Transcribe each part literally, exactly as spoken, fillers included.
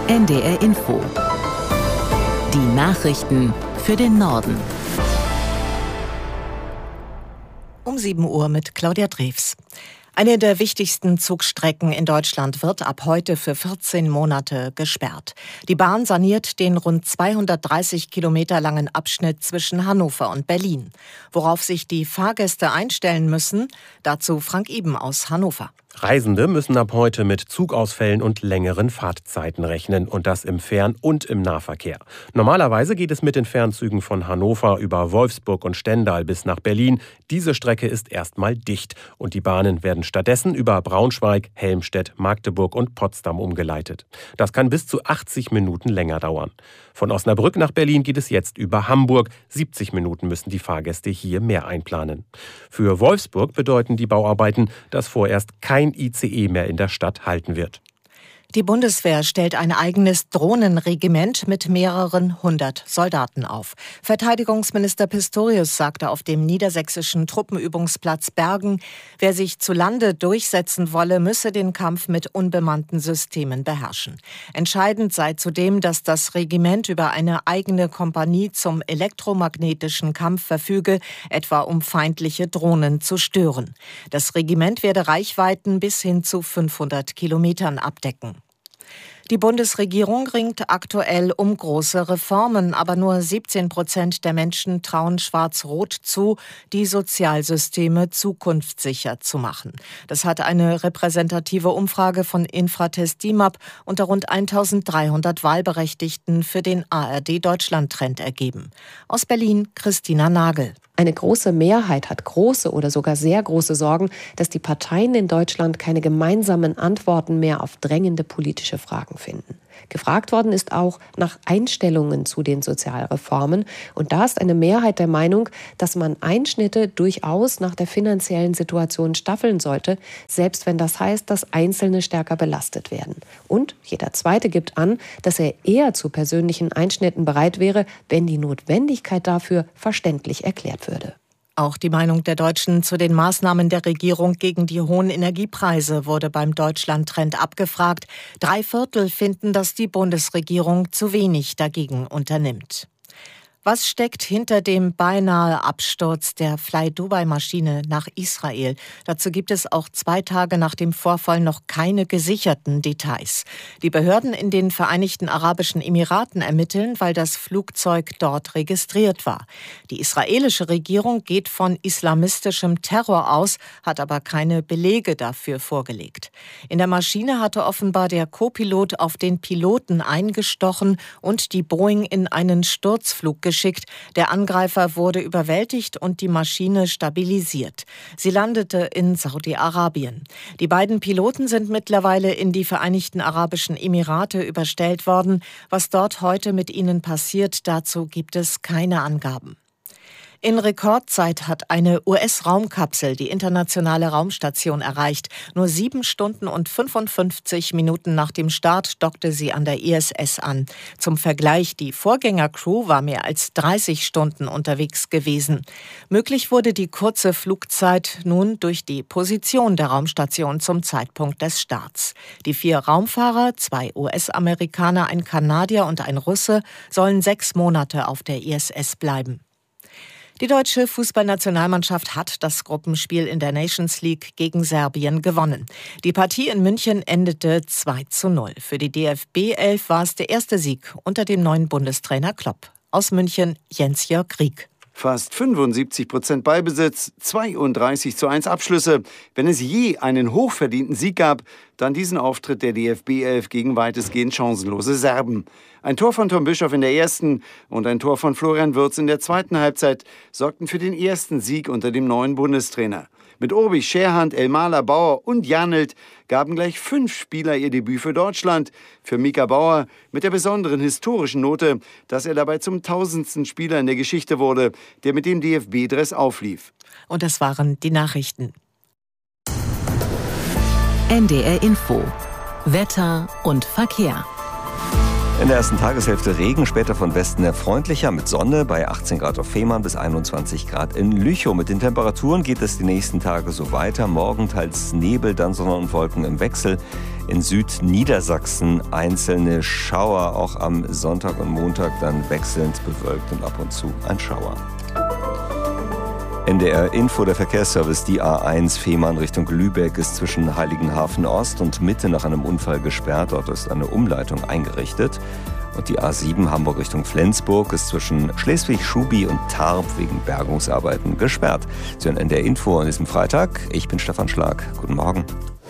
N D R Info. Die Nachrichten für den Norden. Um sieben Uhr mit Claudia Drews. Eine der wichtigsten Zugstrecken in Deutschland wird ab heute für vierzehn Monate gesperrt. Die Bahn saniert den rund zweihundertdreißig Kilometer langen Abschnitt zwischen Hannover und Berlin. Worauf sich die Fahrgäste einstellen müssen, dazu Frank Iben aus Hannover. Reisende müssen ab heute mit Zugausfällen und längeren Fahrtzeiten rechnen, und das im Fern- und im Nahverkehr. Normalerweise geht es mit den Fernzügen von Hannover über Wolfsburg und Stendal bis nach Berlin. Diese Strecke ist erstmal dicht und die Bahnen werden stattdessen über Braunschweig, Helmstedt, Magdeburg und Potsdam umgeleitet. Das kann bis zu achtzig Minuten länger dauern. Von Osnabrück nach Berlin geht es jetzt über Hamburg. siebzig Minuten müssen die Fahrgäste hier mehr einplanen. Für Wolfsburg bedeuten die Bauarbeiten, dass vorerst kein I C E mehr in der Stadt halten wird. Die Bundeswehr stellt ein eigenes Drohnenregiment mit mehreren hundert Soldaten auf. Verteidigungsminister Pistorius sagte auf dem niedersächsischen Truppenübungsplatz Bergen, wer sich zu Lande durchsetzen wolle, müsse den Kampf mit unbemannten Systemen beherrschen. Entscheidend sei zudem, dass das Regiment über eine eigene Kompanie zum elektromagnetischen Kampf verfüge, etwa um feindliche Drohnen zu stören. Das Regiment werde Reichweiten bis hin zu fünfhundert Kilometern abdecken. Die Bundesregierung ringt aktuell um große Reformen, aber nur siebzehn Prozent der Menschen trauen Schwarz-Rot zu, die Sozialsysteme zukunftssicher zu machen. Das hat eine repräsentative Umfrage von Infratest D I M A P unter rund eintausenddreihundert Wahlberechtigten für den A R D-Deutschland-Trend ergeben. Aus Berlin Christina Nagel. Eine große Mehrheit hat große oder sogar sehr große Sorgen, dass die Parteien in Deutschland keine gemeinsamen Antworten mehr auf drängende politische Fragen finden. Gefragt worden ist auch nach Einstellungen zu den Sozialreformen. Und da ist eine Mehrheit der Meinung, dass man Einschnitte durchaus nach der finanziellen Situation staffeln sollte, selbst wenn das heißt, dass Einzelne stärker belastet werden. Und jeder Zweite gibt an, dass er eher zu persönlichen Einschnitten bereit wäre, wenn die Notwendigkeit dafür verständlich erklärt würde. Auch die Meinung der Deutschen zu den Maßnahmen der Regierung gegen die hohen Energiepreise wurde beim Deutschland-Trend abgefragt. Drei Viertel finden, dass die Bundesregierung zu wenig dagegen unternimmt. Was steckt hinter dem beinahe Absturz der Fly-Dubai-Maschine nach Israel? Dazu gibt es auch zwei Tage nach dem Vorfall noch keine gesicherten Details. Die Behörden in den Vereinigten Arabischen Emiraten ermitteln, weil das Flugzeug dort registriert war. Die israelische Regierung geht von islamistischem Terror aus, hat aber keine Belege dafür vorgelegt. In der Maschine hatte offenbar der Co-Pilot auf den Piloten eingestochen und die Boeing in einen Sturzflug geschickt. Der Angreifer wurde überwältigt und die Maschine stabilisiert. Sie landete in Saudi-Arabien. Die beiden Piloten sind mittlerweile in die Vereinigten Arabischen Emirate überstellt worden. Was dort heute mit ihnen passiert, dazu gibt es keine Angaben. In Rekordzeit hat eine U S-Raumkapsel die internationale Raumstation erreicht. Nur sieben Stunden und fünfundfünfzig Minuten nach dem Start dockte sie an der I S S an. Zum Vergleich, die Vorgängercrew war mehr als dreißig Stunden unterwegs gewesen. Möglich wurde die kurze Flugzeit nun durch die Position der Raumstation zum Zeitpunkt des Starts. Die vier Raumfahrer, zwei U S-Amerikaner, ein Kanadier und ein Russe, sollen sechs Monate auf der I S S bleiben. Die deutsche Fußballnationalmannschaft hat das Gruppenspiel in der Nations League gegen Serbien gewonnen. Die Partie in München endete zwei zu null. Für die D F B elf war es der erste Sieg unter dem neuen Bundestrainer Klopp. Aus München Jens-Jörg Rieck. Fast fünfundsiebzig Prozent Ballbesitz, zweiunddreißig zu eins Abschlüsse. Wenn es je einen hochverdienten Sieg gab, dann diesen Auftritt der D F B elf gegen weitestgehend chancenlose Serben. Ein Tor von Tom Bischoff in der ersten und ein Tor von Florian Wirtz in der zweiten Halbzeit sorgten für den ersten Sieg unter dem neuen Bundestrainer. Mit Obi, Scherhand, Elmaler, Bauer und Janelt gaben gleich fünf Spieler ihr Debüt für Deutschland. Für Mika Bauer mit der besonderen historischen Note, dass er dabei zum tausendsten Spieler in der Geschichte wurde, der mit dem D F B-Dress auflief. Und das waren die Nachrichten. N D R Info. Wetter und Verkehr. In der ersten Tageshälfte Regen, später von Westen her freundlicher mit Sonne bei achtzehn Grad auf Fehmarn bis einundzwanzig Grad in Lüchow. Mit den Temperaturen geht es die nächsten Tage so weiter. Morgen teils Nebel, dann Sonne und Wolken im Wechsel. In Südniedersachsen einzelne Schauer, auch am Sonntag und Montag dann wechselnd bewölkt und ab und zu ein Schauer. N D R Info, der Verkehrsservice, die A eins Fehmarn Richtung Lübeck ist zwischen Heiligenhafen Ost und Mitte nach einem Unfall gesperrt. Dort ist eine Umleitung eingerichtet. Und die A sieben Hamburg Richtung Flensburg ist zwischen Schleswig-Schubi und Tarp wegen Bergungsarbeiten gesperrt. Sie hören N D R Info an diesem Freitag. Ich bin Stefan Schlag. Guten Morgen.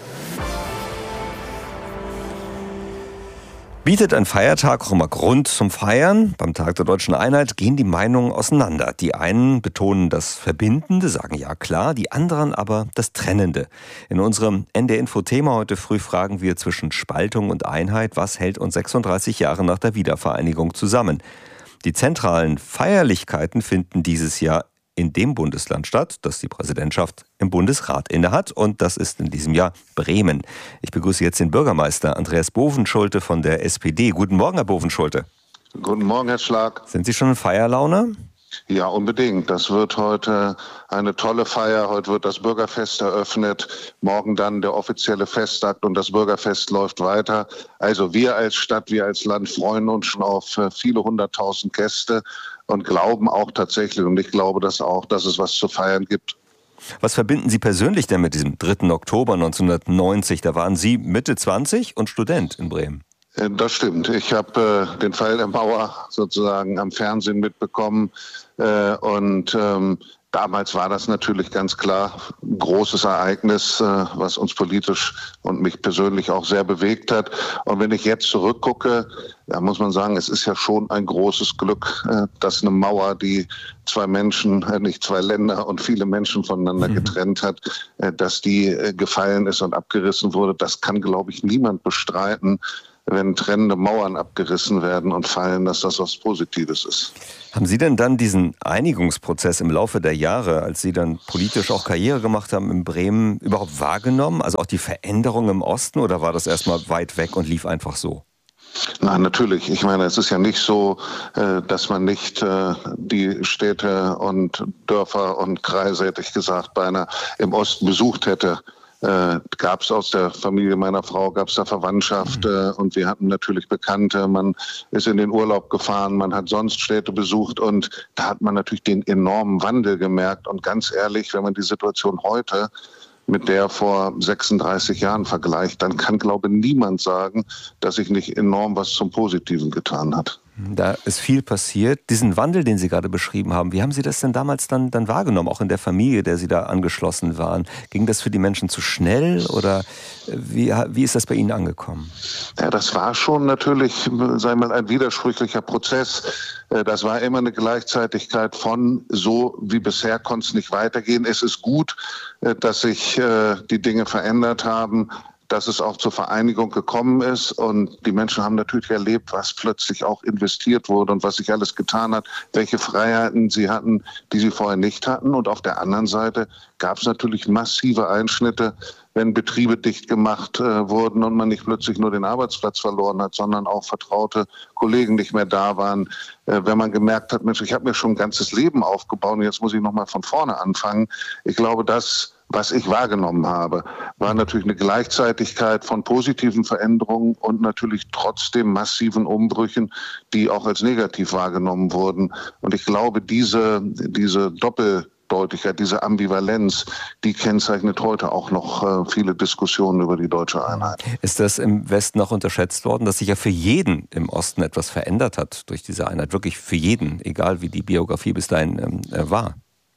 Bietet ein Feiertag auch immer Grund zum Feiern? Beim Tag der Deutschen Einheit gehen die Meinungen auseinander. Die einen betonen das Verbindende, sagen ja klar, die anderen aber das Trennende. In unserem N D R-Info-Thema heute früh fragen wir zwischen Spaltung und Einheit, was hält uns sechsunddreißig Jahre nach der Wiedervereinigung zusammen? Die zentralen Feierlichkeiten finden dieses Jahr in dem Bundesland statt, das die Präsidentschaft im Bundesrat innehat. Und das ist in diesem Jahr Bremen. Ich begrüße jetzt den Bürgermeister Andreas Bovenschulte von der S P D. Guten Morgen, Herr Bovenschulte. Guten Morgen, Herr Schlag. Sind Sie schon in Feierlaune? Ja, unbedingt. Das wird heute eine tolle Feier. Heute wird das Bürgerfest eröffnet. Morgen dann der offizielle Festakt und das Bürgerfest läuft weiter. Also wir als Stadt, wir als Land freuen uns schon auf viele hunderttausend Gäste und glauben auch tatsächlich, und ich glaube das auch, dass es was zu feiern gibt. Was verbinden Sie persönlich denn mit diesem dritten Oktober neunzehnhundertneunzig? Da waren Sie Mitte zwanzig und Student in Bremen. Das stimmt. Ich habe äh, den Fall der Mauer sozusagen am Fernsehen mitbekommen äh, und ähm, damals war das natürlich ganz klar ein großes Ereignis, äh, was uns politisch und mich persönlich auch sehr bewegt hat. Und wenn ich jetzt zurückgucke, da muss man sagen, es ist ja schon ein großes Glück, äh, dass eine Mauer, die zwei Menschen, äh, nicht zwei Länder und viele Menschen voneinander mhm. getrennt hat, äh, dass die äh, gefallen ist und abgerissen wurde. Das kann, glaube ich, niemand bestreiten. Wenn trennende Mauern abgerissen werden und fallen, dass das was Positives ist. Haben Sie denn dann diesen Einigungsprozess im Laufe der Jahre, als Sie dann politisch auch Karriere gemacht haben in Bremen, überhaupt wahrgenommen? Also auch die Veränderung im Osten, oder war das erstmal weit weg und lief einfach so? Nein, natürlich. Ich meine, es ist ja nicht so, dass man nicht die Städte und Dörfer und Kreise, hätte ich gesagt, beinahe im Osten besucht hätte. Äh, gab es aus der Familie meiner Frau, gab es da Verwandtschaft äh, und wir hatten natürlich Bekannte. Man ist in den Urlaub gefahren, man hat sonst Städte besucht und da hat man natürlich den enormen Wandel gemerkt. Und ganz ehrlich, wenn man die Situation heute mit der vor sechsunddreißig Jahren vergleicht, dann kann, glaube ich, niemand sagen, dass sich nicht enorm was zum Positiven getan hat. Da ist viel passiert. Diesen Wandel, den Sie gerade beschrieben haben, wie haben Sie das denn damals dann, dann wahrgenommen, auch in der Familie, der Sie da angeschlossen waren? Ging das für die Menschen zu schnell oder wie, wie ist das bei Ihnen angekommen? Ja, das war schon natürlich, sagen wir mal, ein widersprüchlicher Prozess. Das war immer eine Gleichzeitigkeit von so wie bisher konnte es nicht weitergehen. Es ist gut, dass sich die Dinge verändert haben, dass es auch zur Vereinigung gekommen ist. Und die Menschen haben natürlich erlebt, was plötzlich auch investiert wurde und was sich alles getan hat, welche Freiheiten sie hatten, die sie vorher nicht hatten. Und auf der anderen Seite gab es natürlich massive Einschnitte, wenn Betriebe dicht gemacht äh, wurden und man nicht plötzlich nur den Arbeitsplatz verloren hat, sondern auch vertraute Kollegen nicht mehr da waren. Äh, wenn man gemerkt hat, Mensch, ich habe mir schon ein ganzes Leben aufgebaut und jetzt muss ich nochmal von vorne anfangen. Ich glaube, das, was ich wahrgenommen habe, war natürlich eine Gleichzeitigkeit von positiven Veränderungen und natürlich trotzdem massiven Umbrüchen, die auch als negativ wahrgenommen wurden. Und ich glaube, diese, diese Doppeldeutigkeit, diese Ambivalenz, die kennzeichnet heute auch noch äh, viele Diskussionen über die deutsche Einheit. Ist das im Westen auch unterschätzt worden, dass sich ja für jeden im Osten etwas verändert hat durch diese Einheit? Wirklich für jeden, egal wie die Biografie bis dahin ähm, war?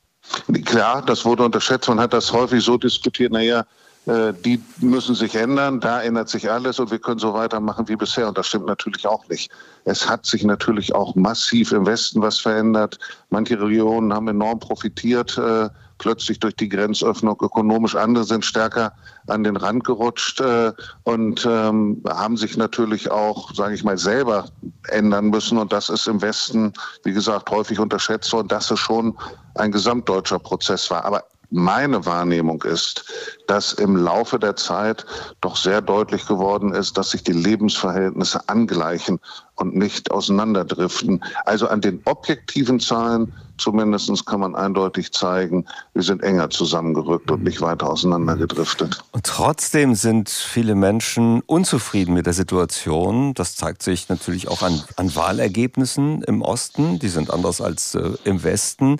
Klar, das wurde unterschätzt. Man hat das häufig so diskutiert, naja, äh, die müssen sich ändern, da ändert sich alles und wir können so weitermachen wie bisher. Und das stimmt natürlich auch nicht. Es hat sich natürlich auch massiv im Westen was verändert. Manche Regionen haben enorm profitiert, äh, plötzlich durch die Grenzöffnung ökonomisch. Andere sind stärker an den Rand gerutscht äh, und ähm, haben sich natürlich auch, sage ich mal, selber ändern müssen. Und das ist im Westen, wie gesagt, häufig unterschätzt worden, dass es schon ein gesamtdeutscher Prozess war. Aber meine Wahrnehmung ist, dass im Laufe der Zeit doch sehr deutlich geworden ist, dass sich die Lebensverhältnisse angleichen und nicht auseinanderdriften. Also an den objektiven Zahlen zumindest kann man eindeutig zeigen, wir sind enger zusammengerückt und nicht weiter auseinandergedriftet. Und trotzdem sind viele Menschen unzufrieden mit der Situation. Das zeigt sich natürlich auch an, an Wahlergebnissen im Osten. Die sind anders als äh, im Westen.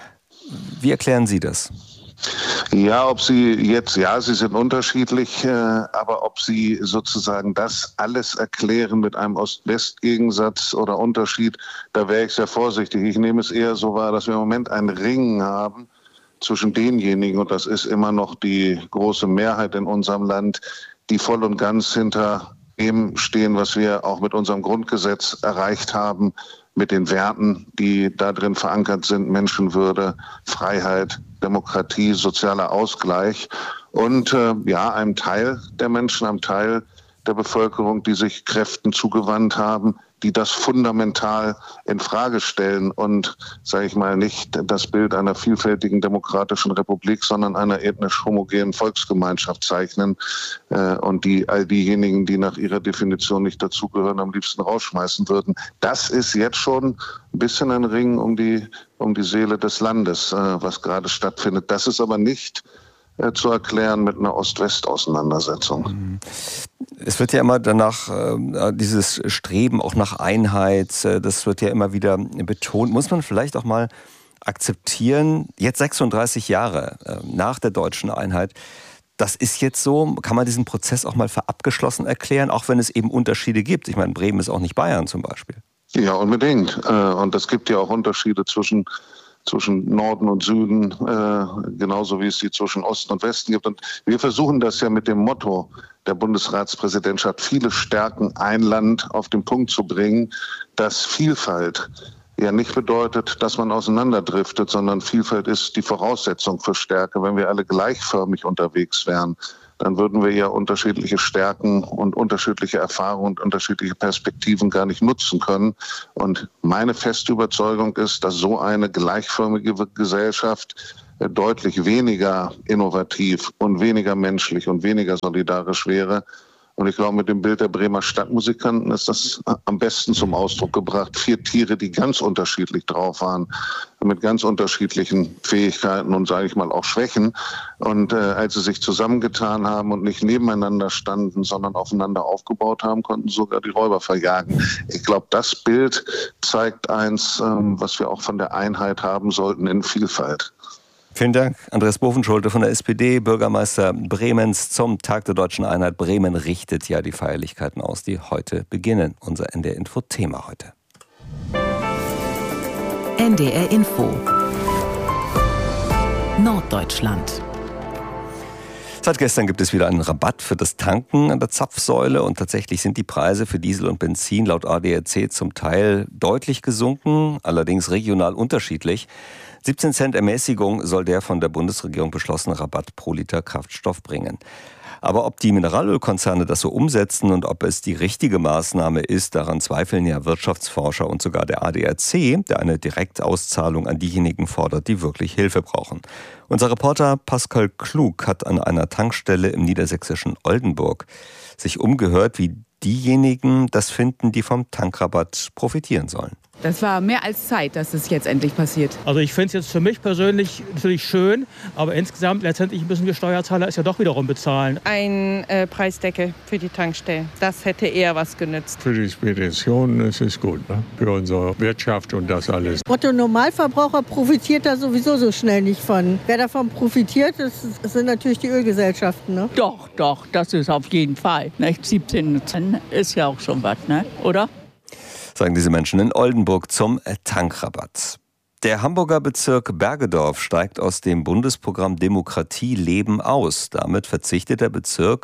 Wie erklären Sie das? Ja, ob Sie jetzt, ja, sie sind unterschiedlich, äh, aber ob Sie sozusagen das alles erklären mit einem Ost-West-Gegensatz oder Unterschied, da wäre ich sehr vorsichtig. Ich nehme es eher so wahr, dass wir im Moment ein Ringen haben zwischen denjenigen, und das ist immer noch die große Mehrheit in unserem Land, die voll und ganz hinter dem stehen, was wir auch mit unserem Grundgesetz erreicht haben, mit den Werten, die da drin verankert sind: Menschenwürde, Freiheit, Demokratie, sozialer Ausgleich. Und äh, ja, einem Teil der Menschen, einem Teil der Bevölkerung, die sich Kräften zugewandt haben, die das fundamental in Frage stellen und, sage ich mal, nicht das Bild einer vielfältigen demokratischen Republik, sondern einer ethnisch homogenen Volksgemeinschaft zeichnen äh, und die all diejenigen, die nach ihrer Definition nicht dazugehören, am liebsten rausschmeißen würden. Das ist jetzt schon ein bisschen ein Ring um die, um die Seele des Landes, äh, was gerade stattfindet. Das ist aber nicht äh, zu erklären mit einer Ost-West-Auseinandersetzung. Es wird ja immer danach, äh, dieses Streben auch nach Einheit, äh, das wird ja immer wieder betont. Muss man vielleicht auch mal akzeptieren, jetzt sechsunddreißig Jahre äh, nach der deutschen Einheit, das ist jetzt so, kann man diesen Prozess auch mal für abgeschlossen erklären, auch wenn es eben Unterschiede gibt. Ich meine, Bremen ist auch nicht Bayern zum Beispiel. Ja, unbedingt. Äh, und es gibt ja auch Unterschiede zwischen zwischen Norden und Süden, äh, genauso wie es die zwischen Osten und Westen gibt. Und wir versuchen das ja mit dem Motto der Bundesratspräsidentschaft, viele Stärken, ein Land, auf den Punkt zu bringen, dass Vielfalt ja nicht bedeutet, dass man auseinanderdriftet, sondern Vielfalt ist die Voraussetzung für Stärke. Wenn wir alle gleichförmig unterwegs wären, dann würden wir ja unterschiedliche Stärken und unterschiedliche Erfahrungen und unterschiedliche Perspektiven gar nicht nutzen können. Und meine feste Überzeugung ist, dass so eine gleichförmige Gesellschaft deutlich weniger innovativ und weniger menschlich und weniger solidarisch wäre. Und ich glaube, mit dem Bild der Bremer Stadtmusikanten ist das am besten zum Ausdruck gebracht. Vier Tiere, die ganz unterschiedlich drauf waren, mit ganz unterschiedlichen Fähigkeiten und, sage ich mal, auch Schwächen. Und äh, als sie sich zusammengetan haben und nicht nebeneinander standen, sondern aufeinander aufgebaut haben, konnten sogar die Räuber verjagen. Ich glaube, das Bild zeigt eins, ähm, was wir auch von der Einheit haben sollten, in Vielfalt. Vielen Dank, Andreas Bovenschulte von der S P D, Bürgermeister Bremens zum Tag der Deutschen Einheit. Bremen richtet ja die Feierlichkeiten aus, die heute beginnen. Unser N D R-Info-Thema heute. N D R Info Norddeutschland. Seit gestern gibt es wieder einen Rabatt für das Tanken an der Zapfsäule und tatsächlich sind die Preise für Diesel und Benzin laut A D A C zum Teil deutlich gesunken, allerdings regional unterschiedlich. siebzehn Cent Ermäßigung soll der von der Bundesregierung beschlossene Rabatt pro Liter Kraftstoff bringen. Aber ob die Mineralölkonzerne das so umsetzen und ob es die richtige Maßnahme ist, daran zweifeln ja Wirtschaftsforscher und sogar der A D A C, der eine Direktauszahlung an diejenigen fordert, die wirklich Hilfe brauchen. Unser Reporter Pascal Klug hat an einer Tankstelle im niedersächsischen Oldenburg sich umgehört, wie diejenigen das finden, die vom Tankrabatt profitieren sollen. Das war mehr als Zeit, dass es jetzt endlich passiert. Also ich finde es jetzt für mich persönlich natürlich schön, aber insgesamt letztendlich müssen wir Steuerzahler es ja doch wiederum bezahlen. Ein äh, Preisdeckel für die Tankstellen, das hätte eher was genützt. Für die Spedition ist es gut, ne? Für unsere Wirtschaft und das alles. Otto Normalverbraucher profitiert da sowieso so schnell nicht von. Wer davon profitiert, das sind natürlich die Ölgesellschaften. Ne? Doch, doch, das ist auf jeden Fall. Nicht? siebzehn Cent ist ja auch schon was, ne? Oder? Sagen diese Menschen in Oldenburg zum Tankrabatt. Der Hamburger Bezirk Bergedorf steigt aus dem Bundesprogramm Demokratie Leben aus. Damit verzichtet der Bezirk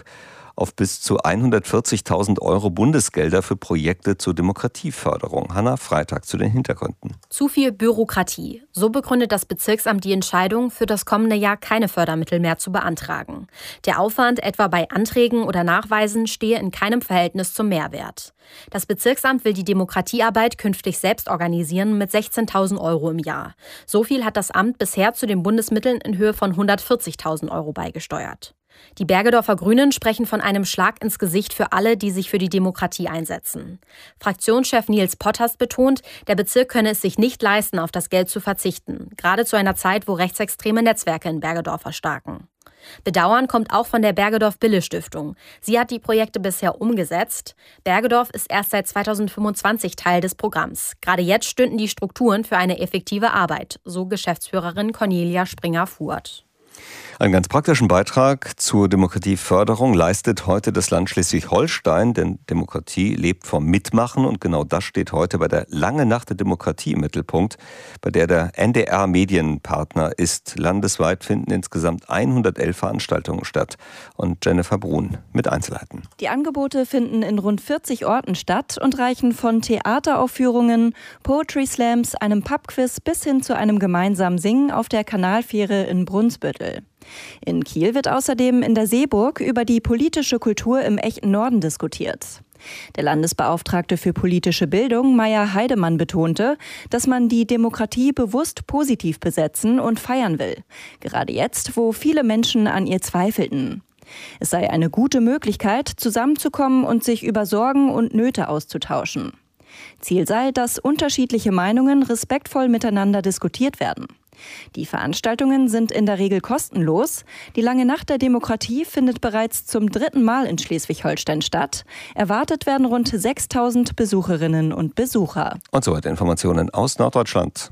auf bis zu hundertvierzigtausend Euro Bundesgelder für Projekte zur Demokratieförderung. Hanna Freitag zu den Hintergründen. Zu viel Bürokratie. So begründet das Bezirksamt die Entscheidung, für das kommende Jahr keine Fördermittel mehr zu beantragen. Der Aufwand etwa bei Anträgen oder Nachweisen stehe in keinem Verhältnis zum Mehrwert. Das Bezirksamt will die Demokratiearbeit künftig selbst organisieren mit sechzehntausend Euro im Jahr. So viel hat das Amt bisher zu den Bundesmitteln in Höhe von hundertvierzigtausend Euro beigesteuert. Die Bergedorfer Grünen sprechen von einem Schlag ins Gesicht für alle, die sich für die Demokratie einsetzen. Fraktionschef Nils Potters betont, der Bezirk könne es sich nicht leisten, auf das Geld zu verzichten, gerade zu einer Zeit, wo rechtsextreme Netzwerke in Bergedorf erstarken. Bedauern kommt auch von der Bergedorf-Bille-Stiftung. Sie hat die Projekte bisher umgesetzt. Bergedorf ist erst seit zweitausendfünfundzwanzig Teil des Programms. Gerade jetzt stünden die Strukturen für eine effektive Arbeit, so Geschäftsführerin Cornelia Springer-Fuhrt. Einen ganz praktischen Beitrag zur Demokratieförderung leistet heute das Land Schleswig-Holstein, denn Demokratie lebt vom Mitmachen und genau das steht heute bei der Lange Nacht der Demokratie im Mittelpunkt, bei der der N D R Medienpartner ist. Landesweit finden insgesamt hundertelf Veranstaltungen statt. Und Jennifer Brun mit Einzelheiten. Die Angebote finden in rund vierzig Orten statt und reichen von Theateraufführungen, Poetry Slams, einem Pubquiz bis hin zu einem gemeinsamen Singen auf der Kanalfähre in Brunsbüttel. In Kiel wird außerdem in der Seeburg über die politische Kultur im echten Norden diskutiert. Der Landesbeauftragte für politische Bildung, Meier Heidemann, betonte, dass man die Demokratie bewusst positiv besetzen und feiern will. Gerade jetzt, wo viele Menschen an ihr zweifelten. Es sei eine gute Möglichkeit, zusammenzukommen und sich über Sorgen und Nöte auszutauschen. Ziel sei, dass unterschiedliche Meinungen respektvoll miteinander diskutiert werden. Die Veranstaltungen sind in der Regel kostenlos. Die Lange Nacht der Demokratie findet bereits zum dritten Mal in Schleswig-Holstein statt. Erwartet werden rund sechstausend Besucherinnen und Besucher. Und soweit Informationen aus Norddeutschland.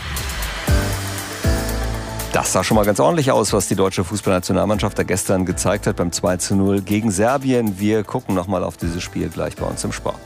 Das sah schon mal ganz ordentlich aus, was die deutsche Fußballnationalmannschaft da gestern gezeigt hat beim zwei zu null gegen Serbien. Wir gucken nochmal auf dieses Spiel gleich bei uns im Sport.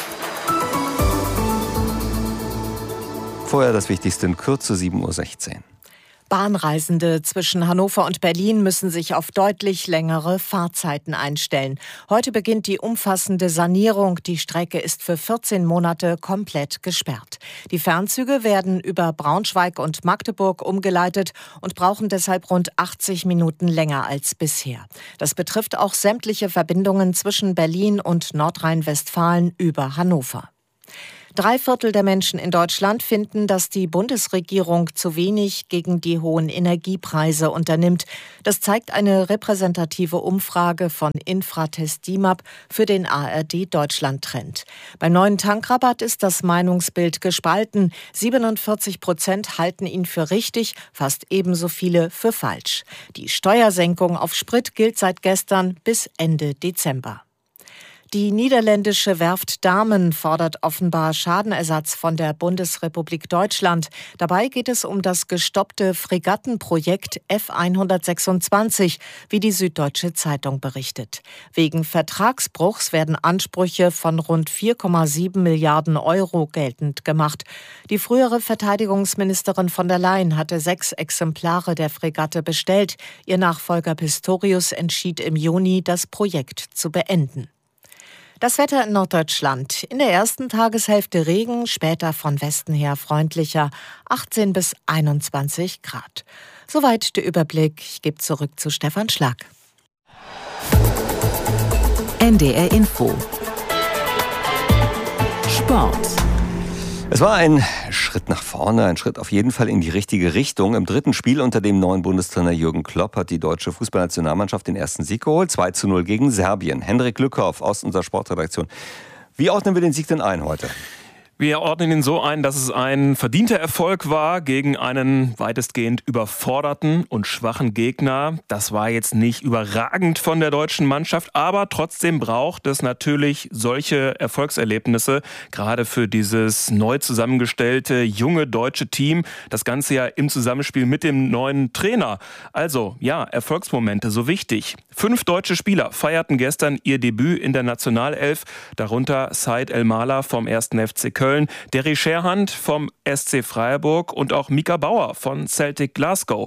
Vorher das Wichtigste in Kürze, sieben Uhr sechzehn. Bahnreisende zwischen Hannover und Berlin müssen sich auf deutlich längere Fahrzeiten einstellen. Heute beginnt die umfassende Sanierung. Die Strecke ist für vierzehn Monate komplett gesperrt. Die Fernzüge werden über Braunschweig und Magdeburg umgeleitet und brauchen deshalb rund achtzig Minuten länger als bisher. Das betrifft auch sämtliche Verbindungen zwischen Berlin und Nordrhein-Westfalen über Hannover. Drei Viertel der Menschen in Deutschland finden, dass die Bundesregierung zu wenig gegen die hohen Energiepreise unternimmt. Das zeigt eine repräsentative Umfrage von Infratest DIMAP für den A R D-Deutschland-Trend. Beim neuen Tankrabatt ist das Meinungsbild gespalten. siebenundvierzig Prozent halten ihn für richtig, fast ebenso viele für falsch. Die Steuersenkung auf Sprit gilt seit gestern bis Ende Dezember. Die niederländische Werft Damen fordert offenbar Schadenersatz von der Bundesrepublik Deutschland. Dabei geht es um das gestoppte Fregattenprojekt F hundertsechsundzwanzig, wie die Süddeutsche Zeitung berichtet. Wegen Vertragsbruchs werden Ansprüche von rund vier Komma sieben Milliarden Euro geltend gemacht. Die frühere Verteidigungsministerin von der Leyen hatte sechs Exemplare der Fregatte bestellt. Ihr Nachfolger Pistorius entschied im Juni, das Projekt zu beenden. Das Wetter in Norddeutschland. In der ersten Tageshälfte Regen, später von Westen her freundlicher, achtzehn bis einundzwanzig Grad. Soweit der Überblick. Ich gebe zurück zu Stefan Schlag. N D R Info. Sport. Es war ein Schritt nach vorne, ein Schritt auf jeden Fall in die richtige Richtung. Im dritten Spiel unter dem neuen Bundestrainer Jürgen Klopp hat die deutsche Fußballnationalmannschaft den ersten Sieg geholt. zwei zu null gegen Serbien. Hendrik Lückhoff aus unserer Sportredaktion. Wie ordnen wir den Sieg denn ein heute? Wir ordnen ihn so ein, dass es ein verdienter Erfolg war gegen einen weitestgehend überforderten und schwachen Gegner. Das war jetzt nicht überragend von der deutschen Mannschaft, aber trotzdem braucht es natürlich solche Erfolgserlebnisse, gerade für dieses neu zusammengestellte junge deutsche Team. Das Ganze ja im Zusammenspiel mit dem neuen Trainer. Also ja, Erfolgsmomente, so wichtig. Fünf deutsche Spieler feierten gestern ihr Debüt in der Nationalelf, darunter Said El-Mala vom ersten F C Köln, Derry Scherhand vom S C Freiburg und auch Mika Bauer von Celtic Glasgow.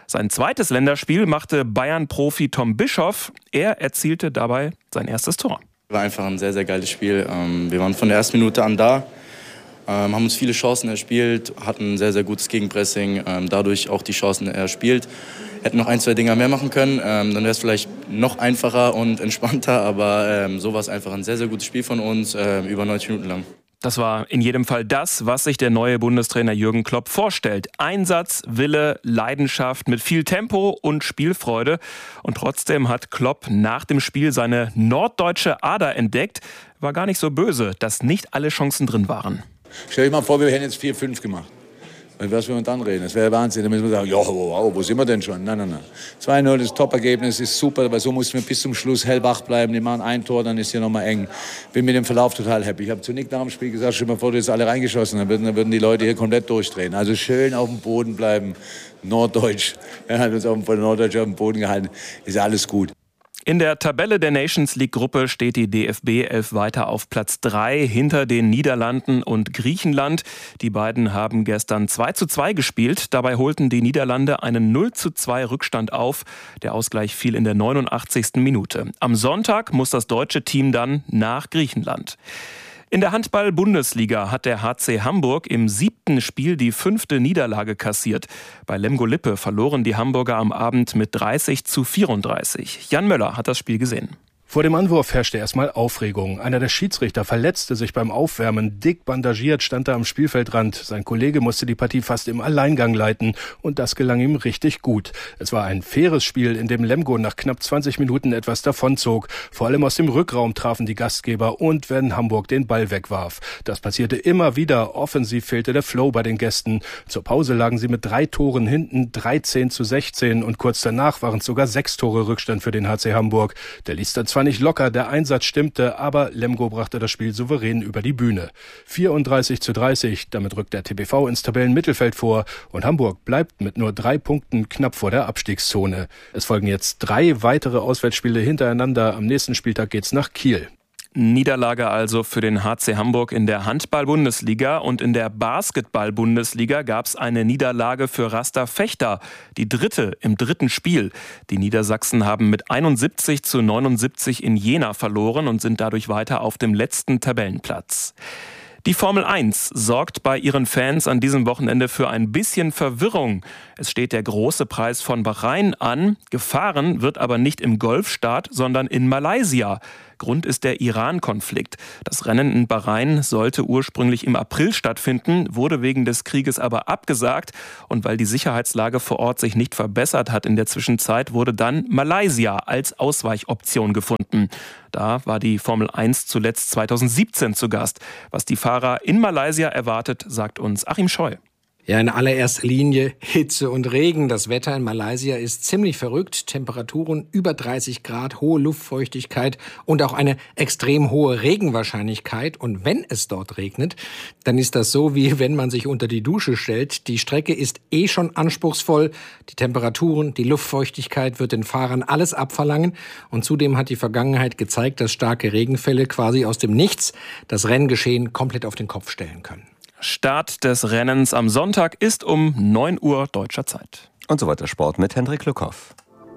Sein zweites Länderspiel machte Bayern-Profi Tom Bischoff. Er erzielte dabei sein erstes Tor. War einfach ein sehr, sehr geiles Spiel. Wir waren von der ersten Minute an da, haben uns viele Chancen erspielt, hatten ein sehr, sehr gutes Gegenpressing, dadurch auch die Chancen erspielt. Hätten noch ein, zwei Dinger mehr machen können, dann wäre es vielleicht noch einfacher und entspannter, aber so war es einfach ein sehr, sehr gutes Spiel von uns, über neunzig Minuten lang. Das war in jedem Fall das, was sich der neue Bundestrainer Jürgen Klopp vorstellt. Einsatz, Wille, Leidenschaft mit viel Tempo und Spielfreude. Und trotzdem hat Klopp nach dem Spiel seine norddeutsche Ader entdeckt. War gar nicht so böse, dass nicht alle Chancen drin waren. Stell dir mal vor, wir hätten jetzt vier fünf gemacht. Und was wir dann reden, das wäre Wahnsinn. Dann müssen wir sagen, ja, wow, wo sind wir denn schon? Nein, nein, nein. zwei null, das Top-Ergebnis ist super, weil so mussten wir bis zum Schluss hellwach bleiben. Die machen ein Tor, dann ist hier nochmal eng. Bin mit dem Verlauf total happy. Ich habe zu Nick nach dem Spiel gesagt, stell dir mal vor, du hättest alle reingeschossen, dann würden, dann würden die Leute hier komplett durchdrehen. Also schön auf dem Boden bleiben, norddeutsch. Er hat uns auf dem Norddeutsch auf dem Boden gehalten, ist alles gut. In der Tabelle der Nations League-Gruppe steht die D F B elf weiter auf Platz drei hinter den Niederlanden und Griechenland. Die beiden haben gestern zwei zu zwei gespielt. Dabei holten die Niederlande einen null zu zwei Rückstand auf. Der Ausgleich fiel in der neunundachtzigsten Minute. Am Sonntag muss das deutsche Team dann nach Griechenland. In der Handball-Bundesliga hat der H C Hamburg im siebten Spiel die fünfte Niederlage kassiert. Bei Lemgo Lippe verloren die Hamburger am Abend mit dreißig zu vierunddreißig. Jan Möller hat das Spiel gesehen. Vor dem Anwurf herrschte erstmal Aufregung. Einer der Schiedsrichter verletzte sich beim Aufwärmen. Dick bandagiert stand er am Spielfeldrand. Sein Kollege musste die Partie fast im Alleingang leiten. Und das gelang ihm richtig gut. Es war ein faires Spiel, in dem Lemgo nach knapp zwanzig Minuten etwas davonzog. Vor allem aus dem Rückraum trafen die Gastgeber und wenn Hamburg den Ball wegwarf. Das passierte immer wieder. Offensiv fehlte der Flow bei den Gästen. Zur Pause lagen sie mit drei Toren hinten, dreizehn zu sechzehn. Und kurz danach waren es sogar sechs Tore Rückstand für den H C Hamburg. Der ließ dann zwar nicht locker, der Einsatz stimmte, aber Lemgo brachte das Spiel souverän über die Bühne. vierunddreißig zu dreißig, damit rückt der T B V ins Tabellenmittelfeld vor und Hamburg bleibt mit nur drei Punkten knapp vor der Abstiegszone. Es folgen jetzt drei weitere Auswärtsspiele hintereinander. Am nächsten Spieltag geht's nach Kiel. Niederlage also für den H C Hamburg in der Handball-Bundesliga und in der Basketball-Bundesliga gab es eine Niederlage für Rasta Fechter, die dritte im dritten Spiel. Die Niedersachsen haben mit einundsiebzig zu neunundsiebzig in Jena verloren und sind dadurch weiter auf dem letzten Tabellenplatz. Die Formel eins sorgt bei ihren Fans an diesem Wochenende für ein bisschen Verwirrung. Es steht der große Preis von Bahrain an. Gefahren wird aber nicht im Golfstaat, sondern in Malaysia. Grund ist der Iran-Konflikt. Das Rennen in Bahrain sollte ursprünglich im April stattfinden, wurde wegen des Krieges aber abgesagt. Und weil die Sicherheitslage vor Ort sich nicht verbessert hat in der Zwischenzeit, wurde dann Malaysia als Ausweichoption gefunden. Da war die Formel eins zuletzt zweitausendsiebzehn zu Gast. Was die Fahrer in Malaysia erwartet, sagt uns Achim Scheu. Ja, in allererster Linie Hitze und Regen. Das Wetter in Malaysia ist ziemlich verrückt. Temperaturen über dreißig Grad, hohe Luftfeuchtigkeit und auch eine extrem hohe Regenwahrscheinlichkeit. Und wenn es dort regnet, dann ist das so, wie wenn man sich unter die Dusche stellt. Die Strecke ist eh schon anspruchsvoll. Die Temperaturen, die Luftfeuchtigkeit wird den Fahrern alles abverlangen. Und zudem hat die Vergangenheit gezeigt, dass starke Regenfälle quasi aus dem Nichts das Renngeschehen komplett auf den Kopf stellen können. Start des Rennens am Sonntag ist um neun Uhr deutscher Zeit. Und so weiter Sport mit Hendrik Lückhoff.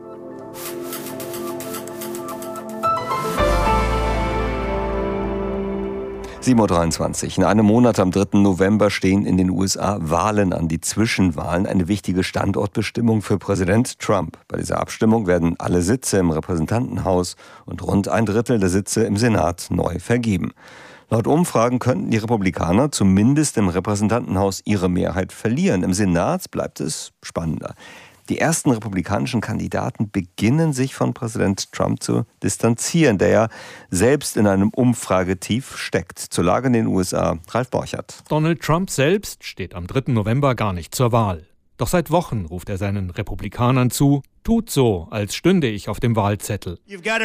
sieben Uhr dreiundzwanzig. In einem Monat am dritten November stehen in den U S A Wahlen an, die Zwischenwahlen, eine wichtige Standortbestimmung für Präsident Trump. Bei dieser Abstimmung werden alle Sitze im Repräsentantenhaus und rund ein Drittel der Sitze im Senat neu vergeben. Laut Umfragen könnten die Republikaner zumindest im Repräsentantenhaus ihre Mehrheit verlieren. Im Senat bleibt es spannender. Die ersten republikanischen Kandidaten beginnen sich von Präsident Trump zu distanzieren, der ja selbst in einem Umfragetief steckt. Zur Lage in den U S A, Ralf Borchert. Donald Trump selbst steht am dritten November gar nicht zur Wahl. Doch seit Wochen ruft er seinen Republikanern zu, tut so, als stünde ich auf dem Wahlzettel.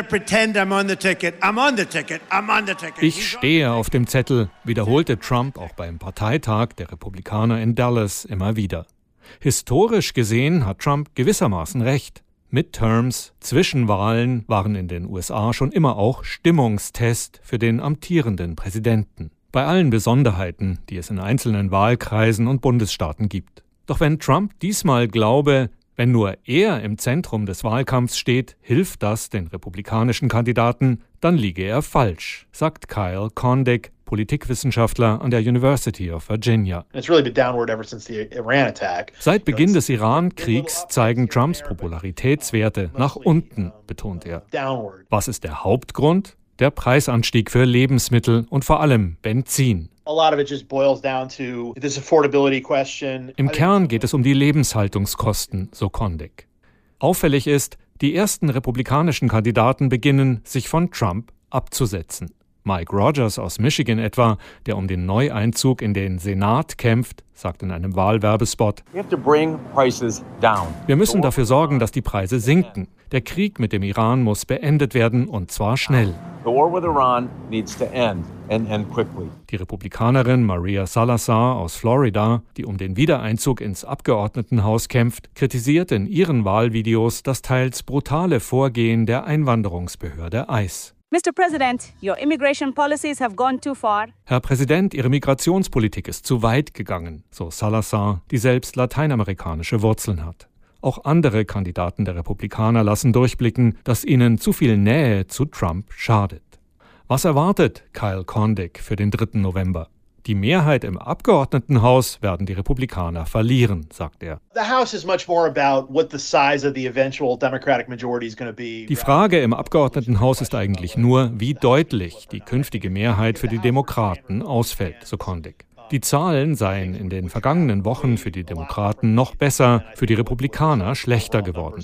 Ich stehe auf dem Zettel, wiederholte Trump auch beim Parteitag der Republikaner in Dallas immer wieder. Historisch gesehen hat Trump gewissermaßen recht. Midterms, Zwischenwahlen waren in den U S A schon immer auch Stimmungstest für den amtierenden Präsidenten. Bei allen Besonderheiten, die es in einzelnen Wahlkreisen und Bundesstaaten gibt. Doch wenn Trump diesmal glaube, Wenn nur er im Zentrum des Wahlkampfs steht, hilft das den republikanischen Kandidaten, dann liege er falsch, sagt Kyle Kondik, Politikwissenschaftler an der University of Virginia. Seit Beginn des Iran-Kriegs zeigen Trumps Popularitätswerte nach unten, betont er. Was ist der Hauptgrund? Der Preisanstieg für Lebensmittel und vor allem Benzin. Im Kern geht es um die Lebenshaltungskosten, so Kondik. Auffällig ist, die ersten republikanischen Kandidaten beginnen, sich von Trump abzusetzen. Mike Rogers aus Michigan etwa, der um den Neueinzug in den Senat kämpft, sagt in einem Wahlwerbespot: Wir müssen dafür sorgen, dass die Preise sinken. Der Krieg mit dem Iran muss beendet werden, und zwar schnell. Die Republikanerin Maria Salazar aus Florida, die um den Wiedereinzug ins Abgeordnetenhaus kämpft, kritisiert in ihren Wahlvideos das teils brutale Vorgehen der Einwanderungsbehörde ICE. Mister President, your immigration policies have gone too far. Herr Präsident, Ihre Migrationspolitik ist zu weit gegangen, so Salazar, die selbst lateinamerikanische Wurzeln hat. Auch andere Kandidaten der Republikaner lassen durchblicken, dass ihnen zu viel Nähe zu Trump schadet. Was erwartet Kyle Kondik für den dritten November? Die Mehrheit im Abgeordnetenhaus werden die Republikaner verlieren, sagt er. Die Frage im Abgeordnetenhaus ist eigentlich nur, wie deutlich die künftige Mehrheit für die Demokraten ausfällt, so Kondik. Die Zahlen seien in den vergangenen Wochen für die Demokraten noch besser, für die Republikaner schlechter geworden.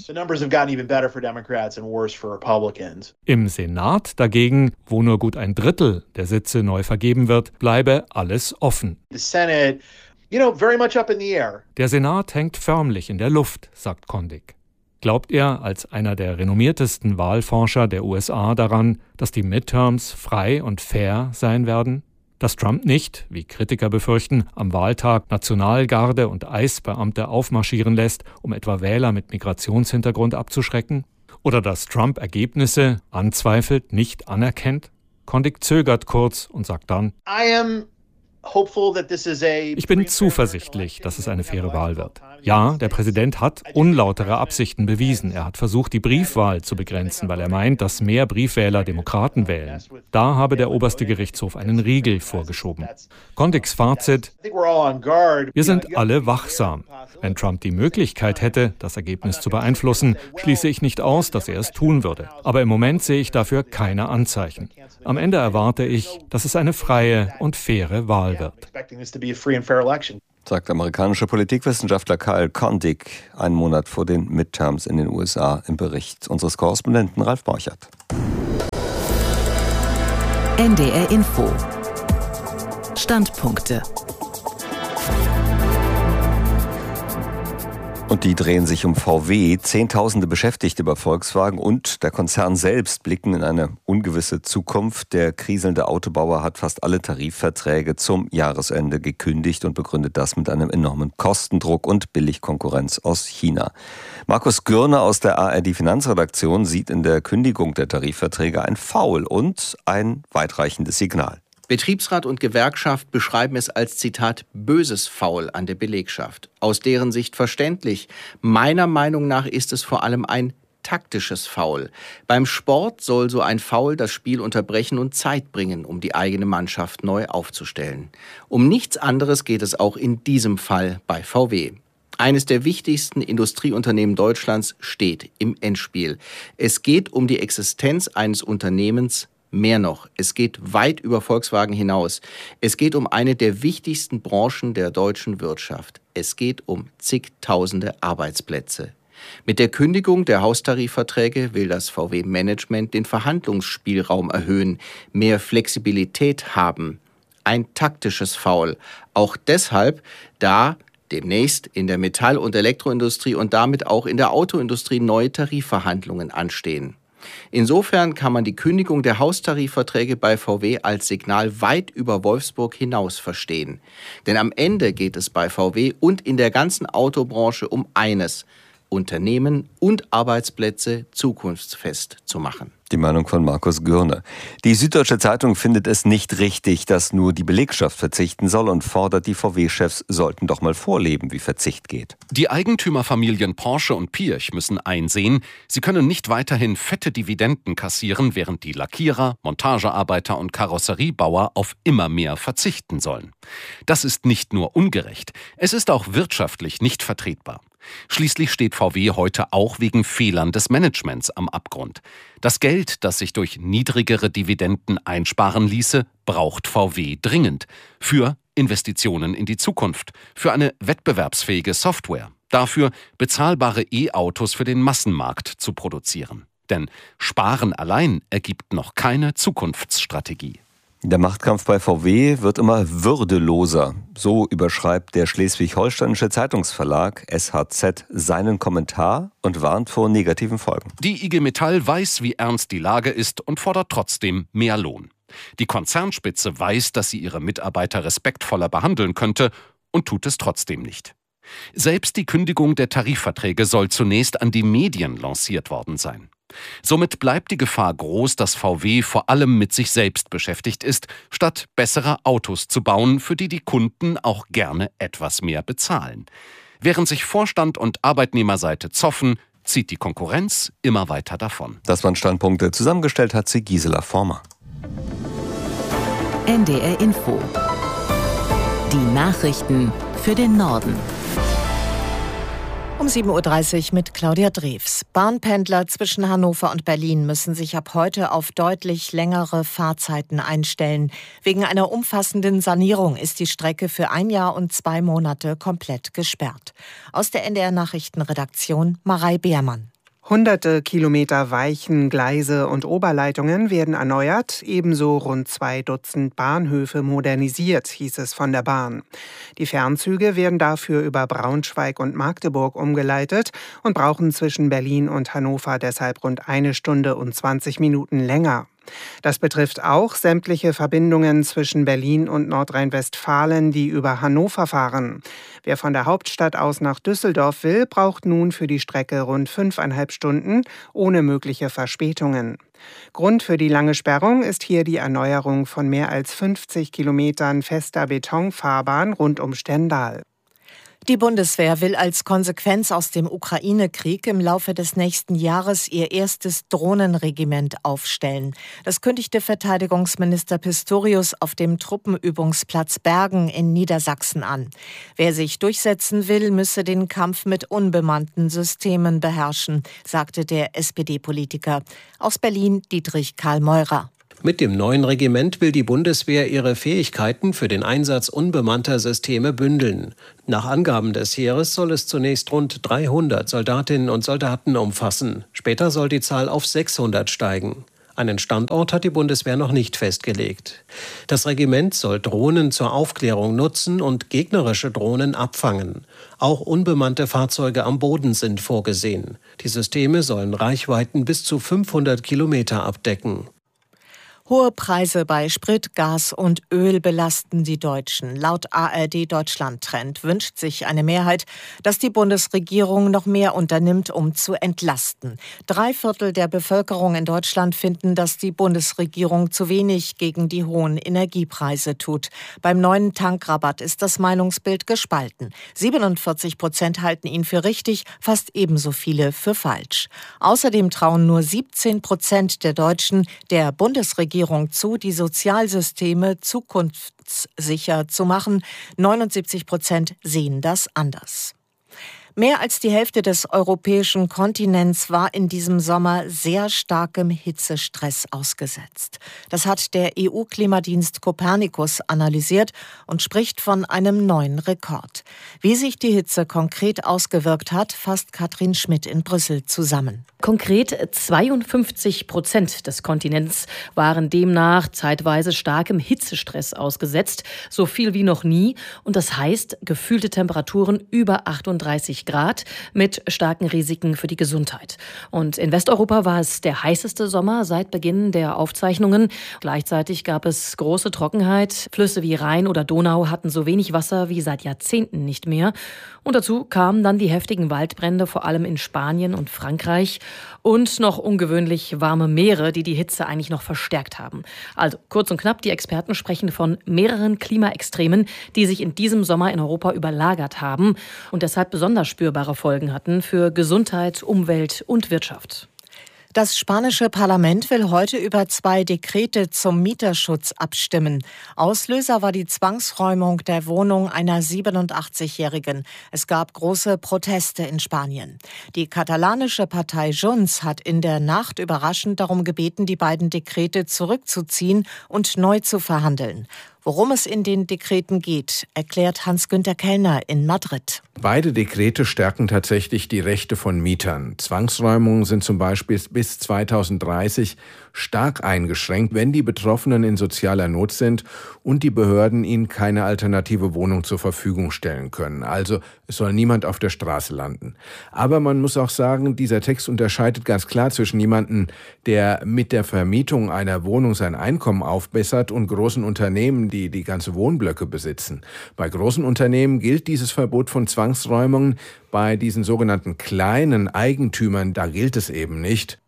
Im Senat dagegen, wo nur gut ein Drittel der Sitze neu vergeben wird, bleibe alles offen. Der Senat hängt förmlich in der Luft, sagt Kondik. Glaubt er als einer der renommiertesten Wahlforscher der U S A daran, dass die Midterms frei und fair sein werden? Dass Trump nicht, wie Kritiker befürchten, am Wahltag Nationalgarde und ICE-Beamte aufmarschieren lässt, um etwa Wähler mit Migrationshintergrund abzuschrecken? Oder dass Trump Ergebnisse anzweifelt, nicht anerkennt? Kondik zögert kurz und sagt dann: Ich bin zuversichtlich, dass es eine faire Wahl wird. Ja, der Präsident hat unlautere Absichten bewiesen. Er hat versucht, die Briefwahl zu begrenzen, weil er meint, dass mehr Briefwähler Demokraten wählen. Da habe der oberste Gerichtshof einen Riegel vorgeschoben. Kondiks Fazit: Wir sind alle wachsam. Wenn Trump die Möglichkeit hätte, das Ergebnis zu beeinflussen, schließe ich nicht aus, dass er es tun würde. Aber im Moment sehe ich dafür keine Anzeichen. Am Ende erwarte ich, dass es eine freie und faire Wahl wird. Sagt amerikanischer Politikwissenschaftler Kyle Kondik, einen Monat vor den Midterms in den U S A, im Bericht unseres Korrespondenten Ralf Borchert. N D R Info. Standpunkte. Und die drehen sich um V W. Zehntausende Beschäftigte bei Volkswagen und der Konzern selbst blicken in eine ungewisse Zukunft. Der kriselnde Autobauer hat fast alle Tarifverträge zum Jahresende gekündigt und begründet das mit einem enormen Kostendruck und Billigkonkurrenz aus China. Markus Gürner aus der A R D Finanzredaktion sieht in der Kündigung der Tarifverträge ein Foul und ein weitreichendes Signal. Betriebsrat und Gewerkschaft beschreiben es als, Zitat, böses Foul an der Belegschaft. Aus deren Sicht verständlich. Meiner Meinung nach ist es vor allem ein taktisches Foul. Beim Sport soll so ein Foul das Spiel unterbrechen und Zeit bringen, um die eigene Mannschaft neu aufzustellen. Um nichts anderes geht es auch in diesem Fall bei V W. Eines der wichtigsten Industrieunternehmen Deutschlands steht im Endspiel. Es geht um die Existenz eines Unternehmens. Mehr noch, es geht weit über Volkswagen hinaus. Es geht um eine der wichtigsten Branchen der deutschen Wirtschaft. Es geht um zigtausende Arbeitsplätze. Mit der Kündigung der Haustarifverträge will das V W-Management den Verhandlungsspielraum erhöhen, mehr Flexibilität haben. Ein taktisches Foul. Auch deshalb, da demnächst in der Metall- und Elektroindustrie und damit auch in der Autoindustrie neue Tarifverhandlungen anstehen. Insofern kann man die Kündigung der Haustarifverträge bei V W als Signal weit über Wolfsburg hinaus verstehen. Denn am Ende geht es bei V W und in der ganzen Autobranche um eines: Unternehmen und Arbeitsplätze zukunftsfest zu machen. Die Meinung von Markus Gürne. Die Süddeutsche Zeitung findet es nicht richtig, dass nur die Belegschaft verzichten soll und fordert, die V W-Chefs sollten doch mal vorleben, wie Verzicht geht. Die Eigentümerfamilien Porsche und Piëch müssen einsehen, sie können nicht weiterhin fette Dividenden kassieren, während die Lackierer, Montagearbeiter und Karosseriebauer auf immer mehr verzichten sollen. Das ist nicht nur ungerecht, es ist auch wirtschaftlich nicht vertretbar. Schließlich steht V W heute auch wegen Fehlern des Managements am Abgrund. Das Geld, das sich durch niedrigere Dividenden einsparen ließe, braucht V W dringend. Für Investitionen in die Zukunft, für eine wettbewerbsfähige Software, dafür bezahlbare E-Autos für den Massenmarkt zu produzieren. Denn Sparen allein ergibt noch keine Zukunftsstrategie. Der Machtkampf bei V W wird immer würdeloser. So überschreibt der Schleswig-Holsteinische Zeitungsverlag S H Z seinen Kommentar und warnt vor negativen Folgen. Die I G Metall weiß, wie ernst die Lage ist und fordert trotzdem mehr Lohn. Die Konzernspitze weiß, dass sie ihre Mitarbeiter respektvoller behandeln könnte und tut es trotzdem nicht. Selbst die Kündigung der Tarifverträge soll zunächst an die Medien lanciert worden sein. Somit bleibt die Gefahr groß, dass V W vor allem mit sich selbst beschäftigt ist, statt bessere Autos zu bauen, für die die Kunden auch gerne etwas mehr bezahlen. Während sich Vorstand und Arbeitnehmerseite zoffen, zieht die Konkurrenz immer weiter davon. Das waren Standpunkte. Zusammengestellt hat sie Gisela Former. N D R Info. Die Nachrichten für den Norden. Um sieben Uhr dreißig mit Claudia Drews. Bahnpendler zwischen Hannover und Berlin müssen sich ab heute auf deutlich längere Fahrzeiten einstellen. Wegen einer umfassenden Sanierung ist die Strecke für ein Jahr und zwei Monate komplett gesperrt. Aus der N D R-Nachrichtenredaktion Marei Beermann. Hunderte Kilometer Weichen, Gleise und Oberleitungen werden erneuert, ebenso rund zwei Dutzend Bahnhöfe modernisiert, hieß es von der Bahn. Die Fernzüge werden dafür über Braunschweig und Magdeburg umgeleitet und brauchen zwischen Berlin und Hannover deshalb rund eine Stunde und zwanzig Minuten länger. Das betrifft auch sämtliche Verbindungen zwischen Berlin und Nordrhein-Westfalen, die über Hannover fahren. Wer von der Hauptstadt aus nach Düsseldorf will, braucht nun für die Strecke rund fünfeinhalb Stunden ohne mögliche Verspätungen. Grund für die lange Sperrung ist hier die Erneuerung von mehr als fünfzig Kilometern fester Betonfahrbahn rund um Stendal. Die Bundeswehr will als Konsequenz aus dem Ukraine-Krieg im Laufe des nächsten Jahres ihr erstes Drohnenregiment aufstellen. Das kündigte Verteidigungsminister Pistorius auf dem Truppenübungsplatz Bergen in Niedersachsen an. Wer sich durchsetzen will, müsse den Kampf mit unbemannten Systemen beherrschen, sagte der S P D-Politiker. Aus Berlin Dietrich Karl Meurer. Mit dem neuen Regiment will die Bundeswehr ihre Fähigkeiten für den Einsatz unbemannter Systeme bündeln. Nach Angaben des Heeres soll es zunächst rund dreihundert Soldatinnen und Soldaten umfassen. Später soll die Zahl auf sechshundert steigen. Einen Standort hat die Bundeswehr noch nicht festgelegt. Das Regiment soll Drohnen zur Aufklärung nutzen und gegnerische Drohnen abfangen. Auch unbemannte Fahrzeuge am Boden sind vorgesehen. Die Systeme sollen Reichweiten bis zu fünfhundert Kilometer abdecken. Hohe Preise bei Sprit, Gas und Öl belasten die Deutschen. Laut A R D Deutschland Trend wünscht sich eine Mehrheit, dass die Bundesregierung noch mehr unternimmt, um zu entlasten. Drei Viertel der Bevölkerung in Deutschland finden, dass die Bundesregierung zu wenig gegen die hohen Energiepreise tut. Beim neuen Tankrabatt ist das Meinungsbild gespalten. siebenundvierzig Prozent halten ihn für richtig, fast ebenso viele für falsch. Außerdem trauen nur siebzehn Prozent der Deutschen der Bundesregierung zu, die Sozialsysteme zukunftssicher zu machen. neunundsiebzig Prozent sehen das anders. Mehr als die Hälfte des europäischen Kontinents war in diesem Sommer sehr starkem Hitzestress ausgesetzt. Das hat der E U-Klimadienst Copernicus analysiert und spricht von einem neuen Rekord. Wie sich die Hitze konkret ausgewirkt hat, fasst Katrin Schmidt in Brüssel zusammen. Konkret zweiundfünfzig Prozent des Kontinents waren demnach zeitweise starkem Hitzestress ausgesetzt, so viel wie noch nie. Und das heißt, gefühlte Temperaturen über achtunddreißig Grad mit starken Risiken für die Gesundheit. Und in Westeuropa war es der heißeste Sommer seit Beginn der Aufzeichnungen. Gleichzeitig gab es große Trockenheit. Flüsse wie Rhein oder Donau hatten so wenig Wasser wie seit Jahrzehnten nicht mehr. Und dazu kamen dann die heftigen Waldbrände, vor allem in Spanien und Frankreich. Und noch ungewöhnlich warme Meere, die die Hitze eigentlich noch verstärkt haben. Also kurz und knapp, die Experten sprechen von mehreren Klimaextremen, die sich in diesem Sommer in Europa überlagert haben und deshalb besonders spürbare Folgen hatten für Gesundheit, Umwelt und Wirtschaft. Das spanische Parlament will heute über zwei Dekrete zum Mieterschutz abstimmen. Auslöser war die Zwangsräumung der Wohnung einer siebenundachtzigjährigen. Es gab große Proteste in Spanien. Die katalanische Partei Junts hat in der Nacht überraschend darum gebeten, die beiden Dekrete zurückzuziehen und neu zu verhandeln. Worum es in den Dekreten geht, erklärt Hans-Günter Kellner in Madrid. Beide Dekrete stärken tatsächlich die Rechte von Mietern. Zwangsräumungen sind zum Beispiel bis zweitausenddreißig stark eingeschränkt, wenn die Betroffenen in sozialer Not sind und die Behörden ihnen keine alternative Wohnung zur Verfügung stellen können. Also es soll niemand auf der Straße landen. Aber man muss auch sagen, dieser Text unterscheidet ganz klar zwischen jemandem, der mit der Vermietung einer Wohnung sein Einkommen aufbessert, und großen Unternehmen, die die ganze Wohnblöcke besitzen. Bei großen Unternehmen gilt dieses Verbot von Zwangsräumungen. Bei diesen sogenannten kleinen Eigentümern, da gilt es eben nicht.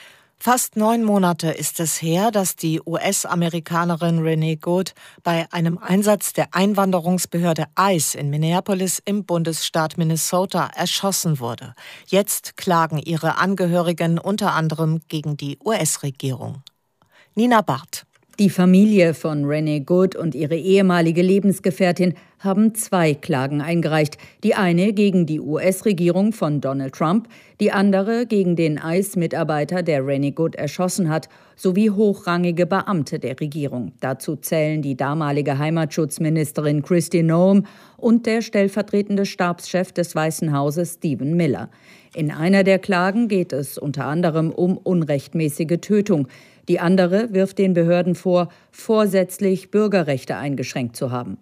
Fast neun Monate ist es her, dass die U S-Amerikanerin Renee Good bei einem Einsatz der Einwanderungsbehörde ICE in Minneapolis im Bundesstaat Minnesota erschossen wurde. Jetzt klagen ihre Angehörigen unter anderem gegen die U S-Regierung. Nina Barth. Die Familie von Renee Good und ihre ehemalige Lebensgefährtin haben zwei Klagen eingereicht. Die eine gegen die U S-Regierung von Donald Trump, die andere gegen den ICE-Mitarbeiter, der Renee Good erschossen hat, sowie hochrangige Beamte der Regierung. Dazu zählen die damalige Heimatschutzministerin Kristi Noem und der stellvertretende Stabschef des Weißen Hauses Stephen Miller. In einer der Klagen geht es unter anderem um unrechtmäßige Tötung. Die andere wirft den Behörden vor, vorsätzlich Bürgerrechte eingeschränkt zu haben.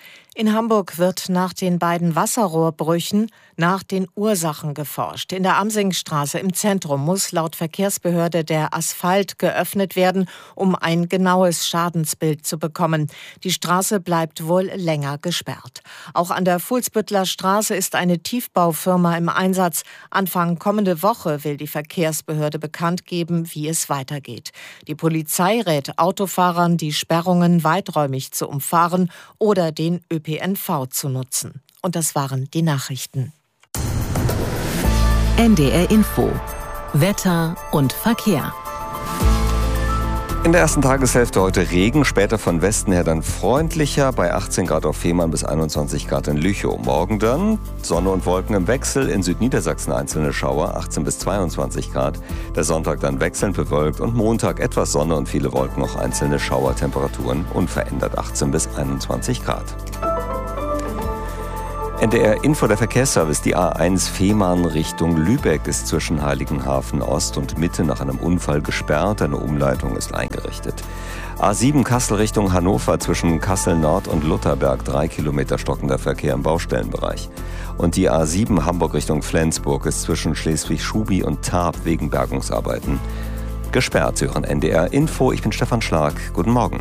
In Hamburg wird nach den beiden Wasserrohrbrüchen nach den Ursachen geforscht. In der Amsingstraße im Zentrum muss laut Verkehrsbehörde der Asphalt geöffnet werden, um ein genaues Schadensbild zu bekommen. Die Straße bleibt wohl länger gesperrt. Auch an der Fuhlsbüttler Straße ist eine Tiefbaufirma im Einsatz. Anfang kommende Woche will die Verkehrsbehörde bekannt geben, wie es weitergeht. Die Polizei rät Autofahrern, die Sperrungen weiträumig zu umfahren oder den Ö P N V zu nutzen. Und das waren die Nachrichten. N D R Info. Wetter und Verkehr. In der ersten Tageshälfte heute Regen, später von Westen her dann freundlicher, bei achtzehn Grad auf Fehmarn bis einundzwanzig Grad in Lüchow. Morgen dann Sonne und Wolken im Wechsel, in Südniedersachsen einzelne Schauer, achtzehn bis zweiundzwanzig Grad. Der Sonntag dann wechselnd bewölkt und Montag etwas Sonne und viele Wolken, auch einzelne Schauer, Temperaturen unverändert achtzehn bis einundzwanzig Grad. N D R Info, der Verkehrsservice. Die A eins Fehmarn Richtung Lübeck ist zwischen Heiligenhafen Ost und Mitte nach einem Unfall gesperrt. Eine Umleitung ist eingerichtet. A sieben Kassel Richtung Hannover zwischen Kassel Nord und Lutherberg. Drei Kilometer stockender Verkehr im Baustellenbereich. Und die A sieben Hamburg Richtung Flensburg ist zwischen Schleswig-Schubi und Tarp wegen Bergungsarbeiten gesperrt. Sie hören N D R Info. Ich bin Stefan Schlag. Guten Morgen.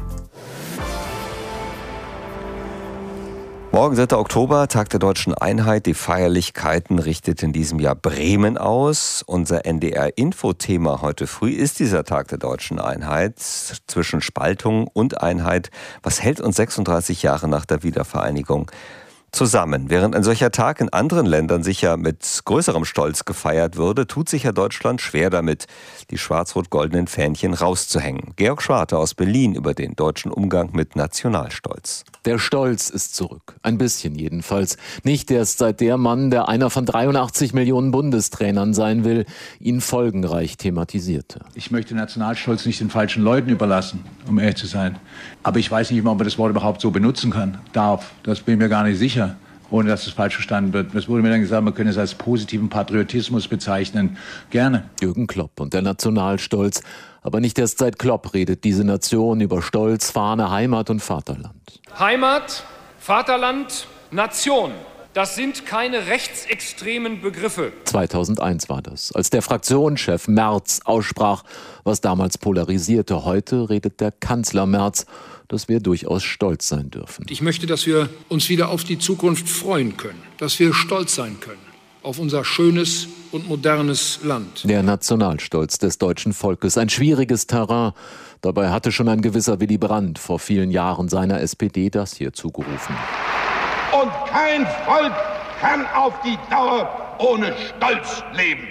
Morgen, dritter Oktober, Tag der Deutschen Einheit. Die Feierlichkeiten richtet in diesem Jahr Bremen aus. Unser N D R-Info-Thema heute früh ist dieser Tag der Deutschen Einheit. Zwischen Spaltung und Einheit. Was hält uns sechsunddreißig Jahre nach der Wiedervereinigung zusammen? Während ein solcher Tag in anderen Ländern sicher mit größerem Stolz gefeiert würde, tut sich ja Deutschland schwer damit, die schwarz-rot-goldenen Fähnchen rauszuhängen. Georg Schwarte aus Berlin über den deutschen Umgang mit Nationalstolz. Der Stolz ist zurück. Ein bisschen jedenfalls. Nicht erst seit der Mann, der einer von dreiundachtzig Millionen Bundestrainern sein will, ihn folgenreich thematisierte. Ich möchte Nationalstolz nicht den falschen Leuten überlassen, um ehrlich zu sein. Aber ich weiß nicht mal, ob man das Wort überhaupt so benutzen kann, darf. Das bin ich mir gar nicht sicher, ohne dass es falsch verstanden wird. Es wurde mir dann gesagt, man könne es als positiven Patriotismus bezeichnen. Gerne. Jürgen Klopp und der Nationalstolz. Aber nicht erst seit Klopp redet diese Nation über Stolz, Fahne, Heimat und Vaterland. Heimat, Vaterland, Nation. Das sind keine rechtsextremen Begriffe. zweitausendeins war das, als der Fraktionschef Merz aussprach, was damals polarisierte. Heute redet der Kanzler Merz, dass wir durchaus stolz sein dürfen. Ich möchte, dass wir uns wieder auf die Zukunft freuen können, dass wir stolz sein können auf unser schönes und modernes Land. Der Nationalstolz des deutschen Volkes, ein schwieriges Terrain. Dabei hatte schon ein gewisser Willy Brandt vor vielen Jahren seiner S P D das hier zugerufen. Und kein Volk kann auf die Dauer ohne Stolz leben.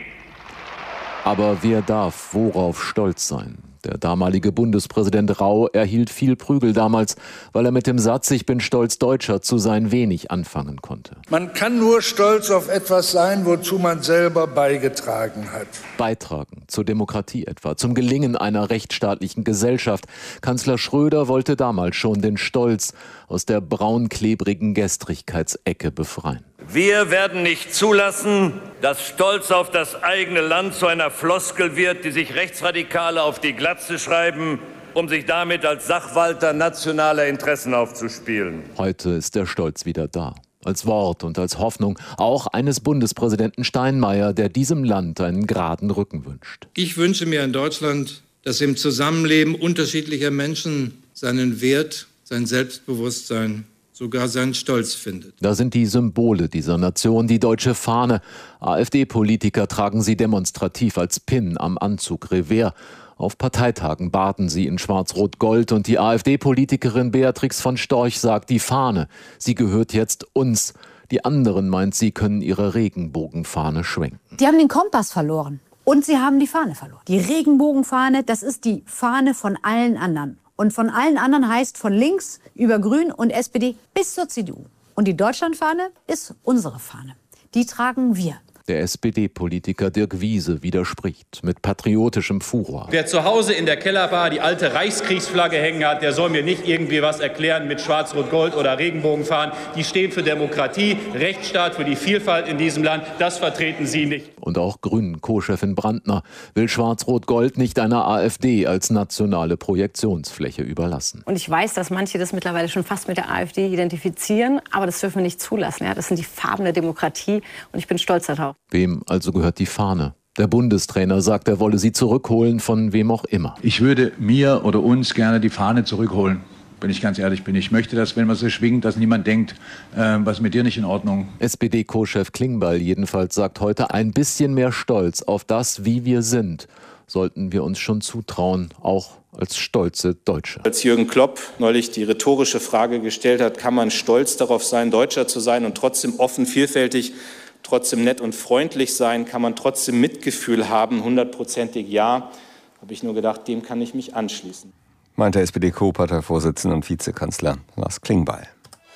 Aber wer darf worauf stolz sein? Der damalige Bundespräsident Rau erhielt viel Prügel damals, weil er mit dem Satz „Ich bin stolz, Deutscher zu sein" wenig anfangen konnte. Man kann nur stolz auf etwas sein, wozu man selber beigetragen hat. Beitragen zur Demokratie etwa, zum Gelingen einer rechtsstaatlichen Gesellschaft. Kanzler Schröder wollte damals schon den Stolz aus der braunklebrigen Gestrigkeitsecke befreien. Wir werden nicht zulassen, dass Stolz auf das eigene Land zu einer Floskel wird, die sich Rechtsradikale auf die Glatze schreiben, um sich damit als Sachwalter nationaler Interessen aufzuspielen. Heute ist der Stolz wieder da. Als Wort und als Hoffnung auch eines Bundespräsidenten Steinmeier, der diesem Land einen geraden Rücken wünscht. Ich wünsche mir ein Deutschland, das im Zusammenleben unterschiedlicher Menschen seinen Wert, sein Selbstbewusstsein, sogar seinen Stolz findet. Da sind die Symbole dieser Nation, die deutsche Fahne. AfD-Politiker tragen sie demonstrativ als Pin am Anzug Revers. Auf Parteitagen baden sie in Schwarz-Rot-Gold und die AfD-Politikerin Beatrix von Storch sagt, die Fahne, sie gehört jetzt uns. Die anderen, meint sie, können ihre Regenbogenfahne schwenken. Die haben den Kompass verloren und sie haben die Fahne verloren. Die Regenbogenfahne, das ist die Fahne von allen anderen. Und von allen anderen heißt von links über Grün und S P D bis zur C D U. Und die Deutschlandfahne ist unsere Fahne. Die tragen wir. Der S P D-Politiker Dirk Wiese widerspricht mit patriotischem Furor. Wer zu Hause in der Kellerbar die alte Reichskriegsflagge hängen hat, der soll mir nicht irgendwie was erklären mit Schwarz-Rot-Gold oder Regenbogenfahnen. Die stehen für Demokratie, Rechtsstaat, für die Vielfalt in diesem Land. Das vertreten Sie nicht. Und auch Grünen-Co-Chefin Brandner will Schwarz-Rot-Gold nicht einer AfD als nationale Projektionsfläche überlassen. Und ich weiß, dass manche das mittlerweile schon fast mit der AfD identifizieren, aber das dürfen wir nicht zulassen. Ja? Das sind die Farben der Demokratie und ich bin stolz darauf. Wem also gehört die Fahne? Der Bundestrainer sagt, er wolle sie zurückholen, von wem auch immer. Ich würde mir oder uns gerne die Fahne zurückholen, wenn ich ganz ehrlich bin. Ich möchte, dass, wenn man sie schwingt, dass niemand denkt, äh, was ist mit dir nicht in Ordnung. S P D-Co-Chef Klingbeil jedenfalls sagt heute, ein bisschen mehr Stolz auf das, wie wir sind, sollten wir uns schon zutrauen, auch als stolze Deutsche. Als Jürgen Klopp neulich die rhetorische Frage gestellt hat, kann man stolz darauf sein, Deutscher zu sein und trotzdem offen, vielfältig, trotzdem nett und freundlich sein, kann man trotzdem Mitgefühl haben, hundertprozentig ja, habe ich nur gedacht, dem kann ich mich anschließen. Meinte S P D-Co-Parteivorsitzender und Vizekanzler Lars Klingbeil.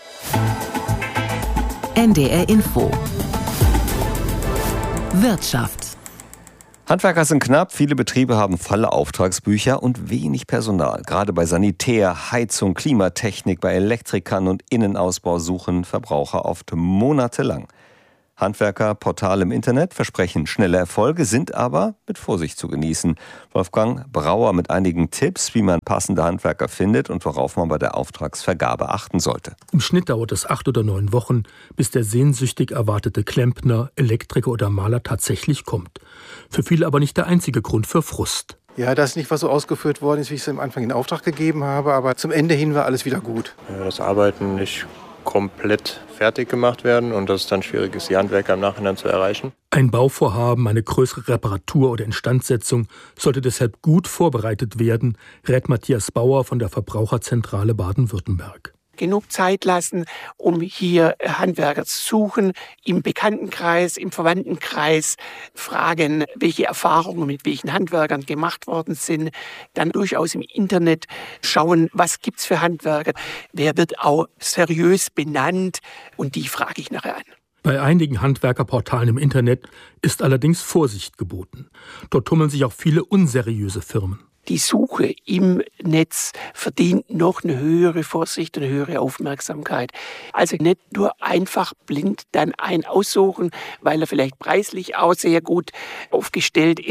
N D R Info. Wirtschaft. Handwerker sind knapp, viele Betriebe haben volle Auftragsbücher und wenig Personal. Gerade bei Sanitär, Heizung, Klimatechnik, bei Elektrikern und Innenausbau suchen Verbraucher oft monatelang. Handwerker, Portale im Internet versprechen schnelle Erfolge, sind aber mit Vorsicht zu genießen. Wolfgang Brauer mit einigen Tipps, wie man passende Handwerker findet und worauf man bei der Auftragsvergabe achten sollte. Im Schnitt dauert es acht oder neun Wochen, bis der sehnsüchtig erwartete Klempner, Elektriker oder Maler tatsächlich kommt. Für viele aber nicht der einzige Grund für Frust. Ja, das ist nicht, was so ausgeführt worden ist, wie ich es am Anfang in Auftrag gegeben habe, aber zum Ende hin war alles wieder gut. Ja, das Arbeiten nicht komplett fertig gemacht werden und dass es dann schwierig ist, die Handwerker im Nachhinein zu erreichen. Ein Bauvorhaben, eine größere Reparatur oder Instandsetzung sollte deshalb gut vorbereitet werden, rät Matthias Bauer von der Verbraucherzentrale Baden-Württemberg. Genug Zeit lassen, um hier Handwerker zu suchen, im Bekanntenkreis, im Verwandtenkreis fragen, welche Erfahrungen mit welchen Handwerkern gemacht worden sind. Dann durchaus im Internet schauen, was gibt's für Handwerker, wer wird auch seriös benannt und die frage ich nachher an. Bei einigen Handwerkerportalen im Internet ist allerdings Vorsicht geboten. Dort tummeln sich auch viele unseriöse Firmen. Die Suche im Netz verdient noch eine höhere Vorsicht und eine höhere Aufmerksamkeit. Also nicht nur einfach blind dann einen aussuchen, weil er vielleicht preislich auch sehr gut aufgestellt ist.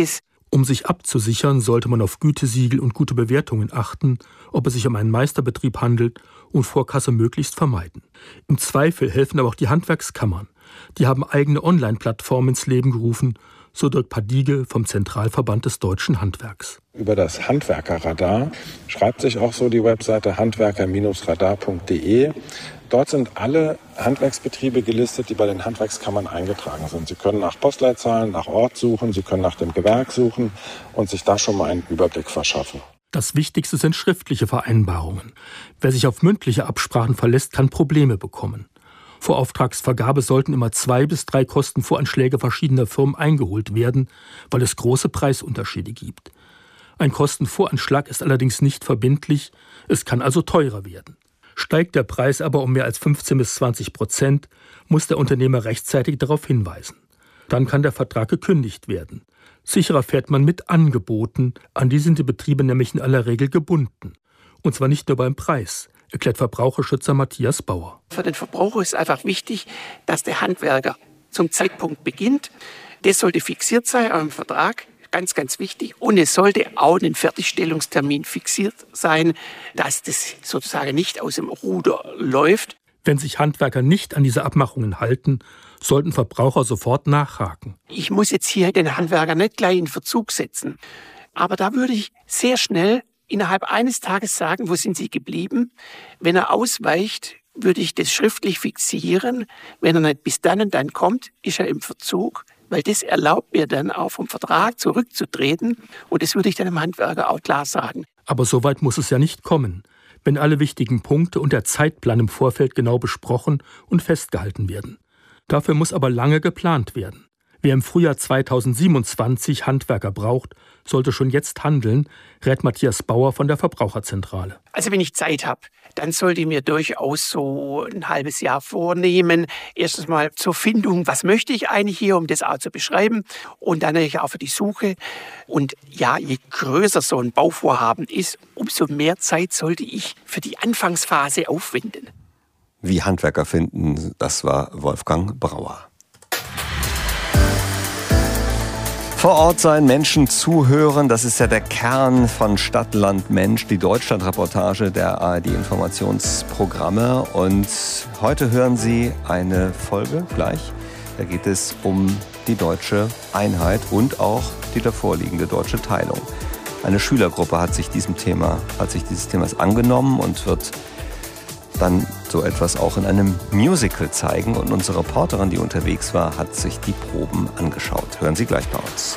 Um sich abzusichern, sollte man auf Gütesiegel und gute Bewertungen achten, ob es sich um einen Meisterbetrieb handelt, und Vorkasse möglichst vermeiden. Im Zweifel helfen aber auch die Handwerkskammern. Die haben eigene Online-Plattformen ins Leben gerufen, so Dirk Padige vom Zentralverband des Deutschen Handwerks. Über das Handwerkerradar schreibt sich auch so die Webseite handwerker radar punkt de. Dort sind alle Handwerksbetriebe gelistet, die bei den Handwerkskammern eingetragen sind. Sie können nach Postleitzahlen, nach Ort suchen, Sie können nach dem Gewerk suchen und sich da schon mal einen Überblick verschaffen. Das Wichtigste sind schriftliche Vereinbarungen. Wer sich auf mündliche Absprachen verlässt, kann Probleme bekommen. Vor Auftragsvergabe sollten immer zwei bis drei Kostenvoranschläge verschiedener Firmen eingeholt werden, weil es große Preisunterschiede gibt. Ein Kostenvoranschlag ist allerdings nicht verbindlich, es kann also teurer werden. Steigt der Preis aber um mehr als fünfzehn bis zwanzig Prozent, muss der Unternehmer rechtzeitig darauf hinweisen. Dann kann der Vertrag gekündigt werden. Sicherer fährt man mit Angeboten, an die sind die Betriebe nämlich in aller Regel gebunden. Und zwar nicht nur beim Preis, erklärt Verbraucherschützer Matthias Bauer. Für den Verbraucher ist einfach wichtig, dass der Handwerker zum Zeitpunkt beginnt. Das sollte fixiert sein am Vertrag, ganz, ganz wichtig. Und es sollte auch ein Fertigstellungstermin fixiert sein, dass das sozusagen nicht aus dem Ruder läuft. Wenn sich Handwerker nicht an diese Abmachungen halten, sollten Verbraucher sofort nachhaken. Ich muss jetzt hier den Handwerker nicht gleich in Verzug setzen. Aber da würde ich sehr schnell innerhalb eines Tages sagen, wo sind Sie geblieben? Wenn er ausweicht, würde ich das schriftlich fixieren. Wenn er nicht bis dann und dann kommt, ist er im Verzug, weil das erlaubt mir dann auch vom Vertrag zurückzutreten. Und das würde ich dann dem Handwerker auch klar sagen. Aber so weit muss es ja nicht kommen, wenn alle wichtigen Punkte und der Zeitplan im Vorfeld genau besprochen und festgehalten werden. Dafür muss aber lange geplant werden. Wer im Frühjahr zweitausendsiebenundzwanzig Handwerker braucht, sollte schon jetzt handeln, rät Matthias Bauer von der Verbraucherzentrale. Also wenn ich Zeit habe, dann sollte ich mir durchaus so ein halbes Jahr vornehmen. Erstens mal zur Findung, was möchte ich eigentlich hier, um das auch zu beschreiben. Und dann natürlich auch für die Suche. Und ja, je größer so ein Bauvorhaben ist, umso mehr Zeit sollte ich für die Anfangsphase aufwenden. Wie Handwerker finden, das war Wolfgang Brauer. Vor Ort sein, Menschen zuhören, das ist ja der Kern von Stadt, Land, Mensch, die Deutschlandreportage der A R D-Informationsprogramme. Und heute hören Sie eine Folge gleich. Da geht es um die deutsche Einheit und auch die davorliegende deutsche Teilung. Eine Schülergruppe hat sich diesem Thema, hat sich dieses Themas angenommen und wird dann so etwas auch in einem Musical zeigen. Und unsere Reporterin, die unterwegs war, hat sich die Proben angeschaut. Hören Sie gleich bei uns.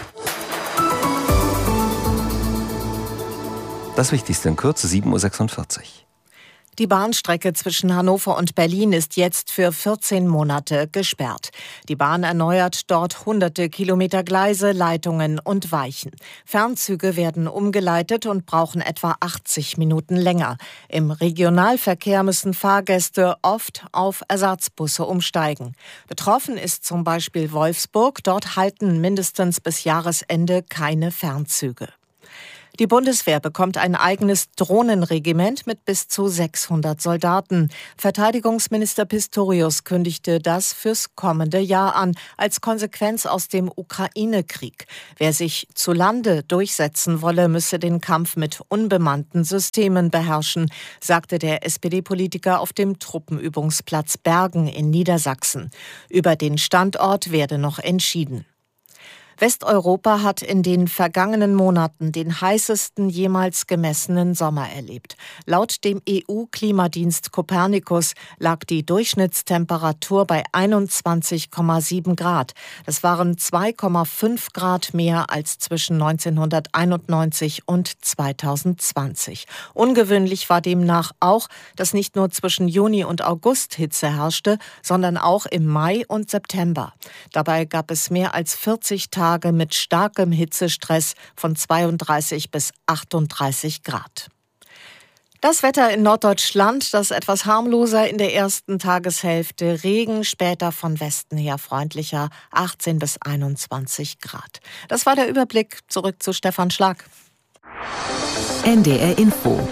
Das Wichtigste in Kürze, sieben Uhr sechsundvierzig. Die Bahnstrecke zwischen Hannover und Berlin ist jetzt für vierzehn Monate gesperrt. Die Bahn erneuert dort hunderte Kilometer Gleise, Leitungen und Weichen. Fernzüge werden umgeleitet und brauchen etwa achtzig Minuten länger. Im Regionalverkehr müssen Fahrgäste oft auf Ersatzbusse umsteigen. Betroffen ist zum Beispiel Wolfsburg. Dort halten mindestens bis Jahresende keine Fernzüge. Die Bundeswehr bekommt ein eigenes Drohnenregiment mit bis zu sechshundert Soldaten. Verteidigungsminister Pistorius kündigte das fürs kommende Jahr an, als Konsequenz aus dem Ukraine-Krieg. Wer sich zu Lande durchsetzen wolle, müsse den Kampf mit unbemannten Systemen beherrschen, sagte der S P D-Politiker auf dem Truppenübungsplatz Bergen in Niedersachsen. Über den Standort werde noch entschieden. Westeuropa hat in den vergangenen Monaten den heißesten jemals gemessenen Sommer erlebt. Laut dem E U-Klimadienst Copernicus lag die Durchschnittstemperatur bei einundzwanzig Komma sieben Grad. Das waren zwei Komma fünf Grad mehr als zwischen neunzehnhunderteinundneunzig und zweitausendzwanzig. Ungewöhnlich war demnach auch, dass nicht nur zwischen Juni und August Hitze herrschte, sondern auch im Mai und September. Dabei gab es mehr als vierzig Tage mit starkem Hitzestress von zweiunddreißig bis achtunddreißig Grad. Das Wetter in Norddeutschland, das etwas harmloser in der ersten Tageshälfte. Regen, später von Westen her freundlicher, achtzehn bis einundzwanzig Grad. Das war der Überblick. Zurück zu Stefan Schlag. N D R Info.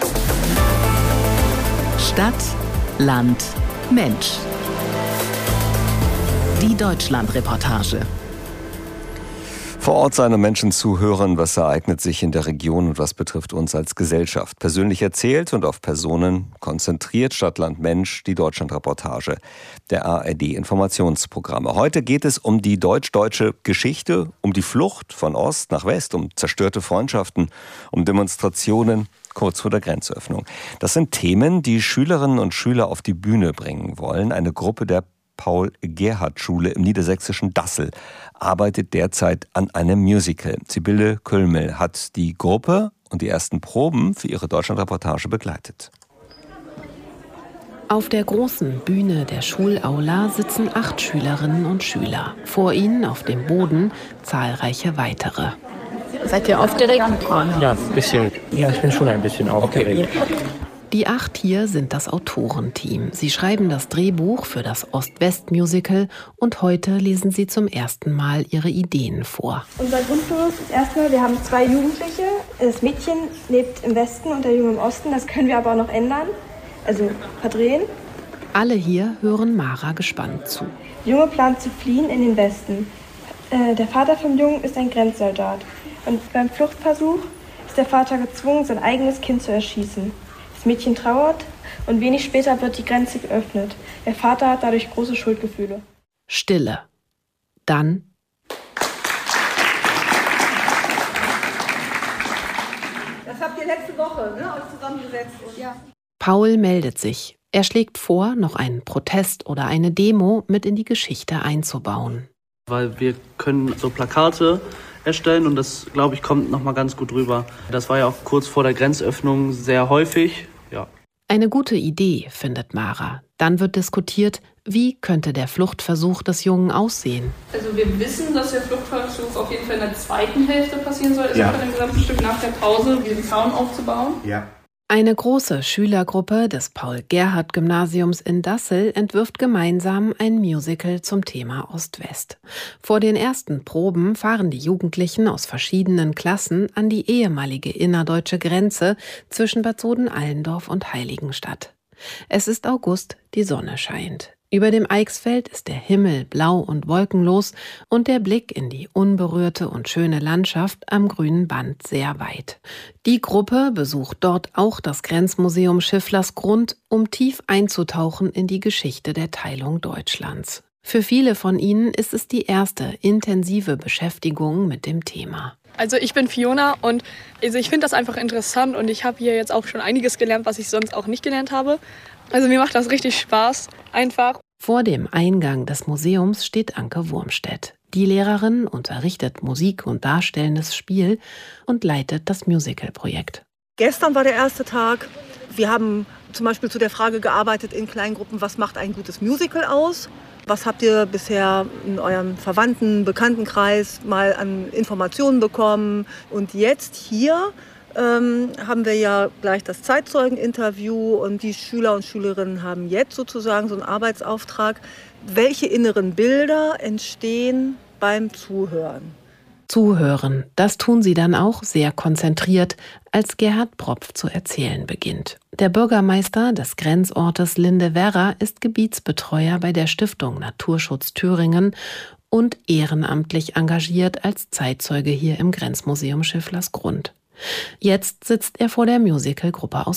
Stadt, Land, Mensch. Die Deutschlandreportage. Vor Ort sein und Menschen zuhören, was ereignet sich in der Region und was betrifft uns als Gesellschaft. Persönlich erzählt und auf Personen konzentriert, Stadt, Land, Mensch, die Deutschlandreportage der A R D-Informationsprogramme. Heute geht es um die deutsch-deutsche Geschichte, um die Flucht von Ost nach West, um zerstörte Freundschaften, um Demonstrationen kurz vor der Grenzöffnung. Das sind Themen, die Schülerinnen und Schüler auf die Bühne bringen wollen. Eine Gruppe der Paul-Gerhardt-Schule im niedersächsischen Dassel arbeitet derzeit an einem Musical. Sibylle Kölmel hat die Gruppe und die ersten Proben für ihre Deutschlandreportage begleitet. Auf der großen Bühne der Schulaula sitzen acht Schülerinnen und Schüler. Vor ihnen auf dem Boden zahlreiche weitere. Seid ihr aufgeregt? Ja, ein bisschen. Ja, ich bin schon ein bisschen aufgeregt. Die acht hier sind das Autorenteam. Sie schreiben das Drehbuch für das Ost-West-Musical und heute lesen sie zum ersten Mal ihre Ideen vor. Unser Grundgerüst ist erstmal, wir haben zwei Jugendliche. Das Mädchen lebt im Westen und der Junge im Osten. Das können wir aber auch noch ändern, also verdrehen. Alle hier hören Mara gespannt zu. Der Junge plant zu fliehen in den Westen. Äh, der Vater vom Jungen ist ein Grenzsoldat. Und beim Fluchtversuch ist der Vater gezwungen, sein eigenes Kind zu erschießen. Das Mädchen trauert und wenig später wird die Grenze geöffnet. Der Vater hat dadurch große Schuldgefühle. Stille. Dann das habt ihr letzte Woche, ne, euch zusammengesetzt. Und ja. Paul meldet sich. Er schlägt vor, noch einen Protest oder eine Demo mit in die Geschichte einzubauen. Weil wir können so Plakate erstellen und das, glaube ich, kommt noch mal ganz gut rüber. Das war ja auch kurz vor der Grenzöffnung sehr häufig. Ja. Eine gute Idee, findet Mara. Dann wird diskutiert, wie könnte der Fluchtversuch des Jungen aussehen. Also wir wissen, dass der Fluchtversuch auf jeden Fall in der zweiten Hälfte passieren soll. Es ja. ist bei dem gesamten Stück nach der Pause, diesen Zaun aufzubauen. Ja. Eine große Schülergruppe des Paul-Gerhardt-Gymnasiums in Dassel entwirft gemeinsam ein Musical zum Thema Ost-West. Vor den ersten Proben fahren die Jugendlichen aus verschiedenen Klassen an die ehemalige innerdeutsche Grenze zwischen Bad Soden-Allendorf und Heiligenstadt. Es ist August, die Sonne scheint. Über dem Eichsfeld ist der Himmel blau und wolkenlos und der Blick in die unberührte und schöne Landschaft am grünen Band sehr weit. Die Gruppe besucht dort auch das Grenzmuseum Schifflersgrund, um tief einzutauchen in die Geschichte der Teilung Deutschlands. Für viele von ihnen ist es die erste intensive Beschäftigung mit dem Thema. Also ich bin Fiona und also ich finde das einfach interessant und ich habe hier jetzt auch schon einiges gelernt, was ich sonst auch nicht gelernt habe. Also mir macht das richtig Spaß, einfach. Vor dem Eingang des Museums steht Anke Wurmstedt. Die Lehrerin unterrichtet Musik und darstellendes Spiel und leitet das Musical-Projekt. Gestern war der erste Tag. Wir haben zum Beispiel zu der Frage gearbeitet in Kleingruppen, was macht ein gutes Musical aus? Was habt ihr bisher in eurem Verwandten-, Bekanntenkreis mal an Informationen bekommen? Und jetzt hier ähm, haben wir ja gleich das Zeitzeugeninterview und die Schüler und Schülerinnen haben jetzt sozusagen so einen Arbeitsauftrag. Welche inneren Bilder entstehen beim Zuhören? Zuhören, das tun sie dann auch sehr konzentriert, als Gerhard Propf zu erzählen beginnt. Der Bürgermeister des Grenzortes Lindewerra ist Gebietsbetreuer bei der Stiftung Naturschutz Thüringen und ehrenamtlich engagiert als Zeitzeuge hier im Grenzmuseum Schifflersgrund. Jetzt sitzt er vor der Musicalgruppe aus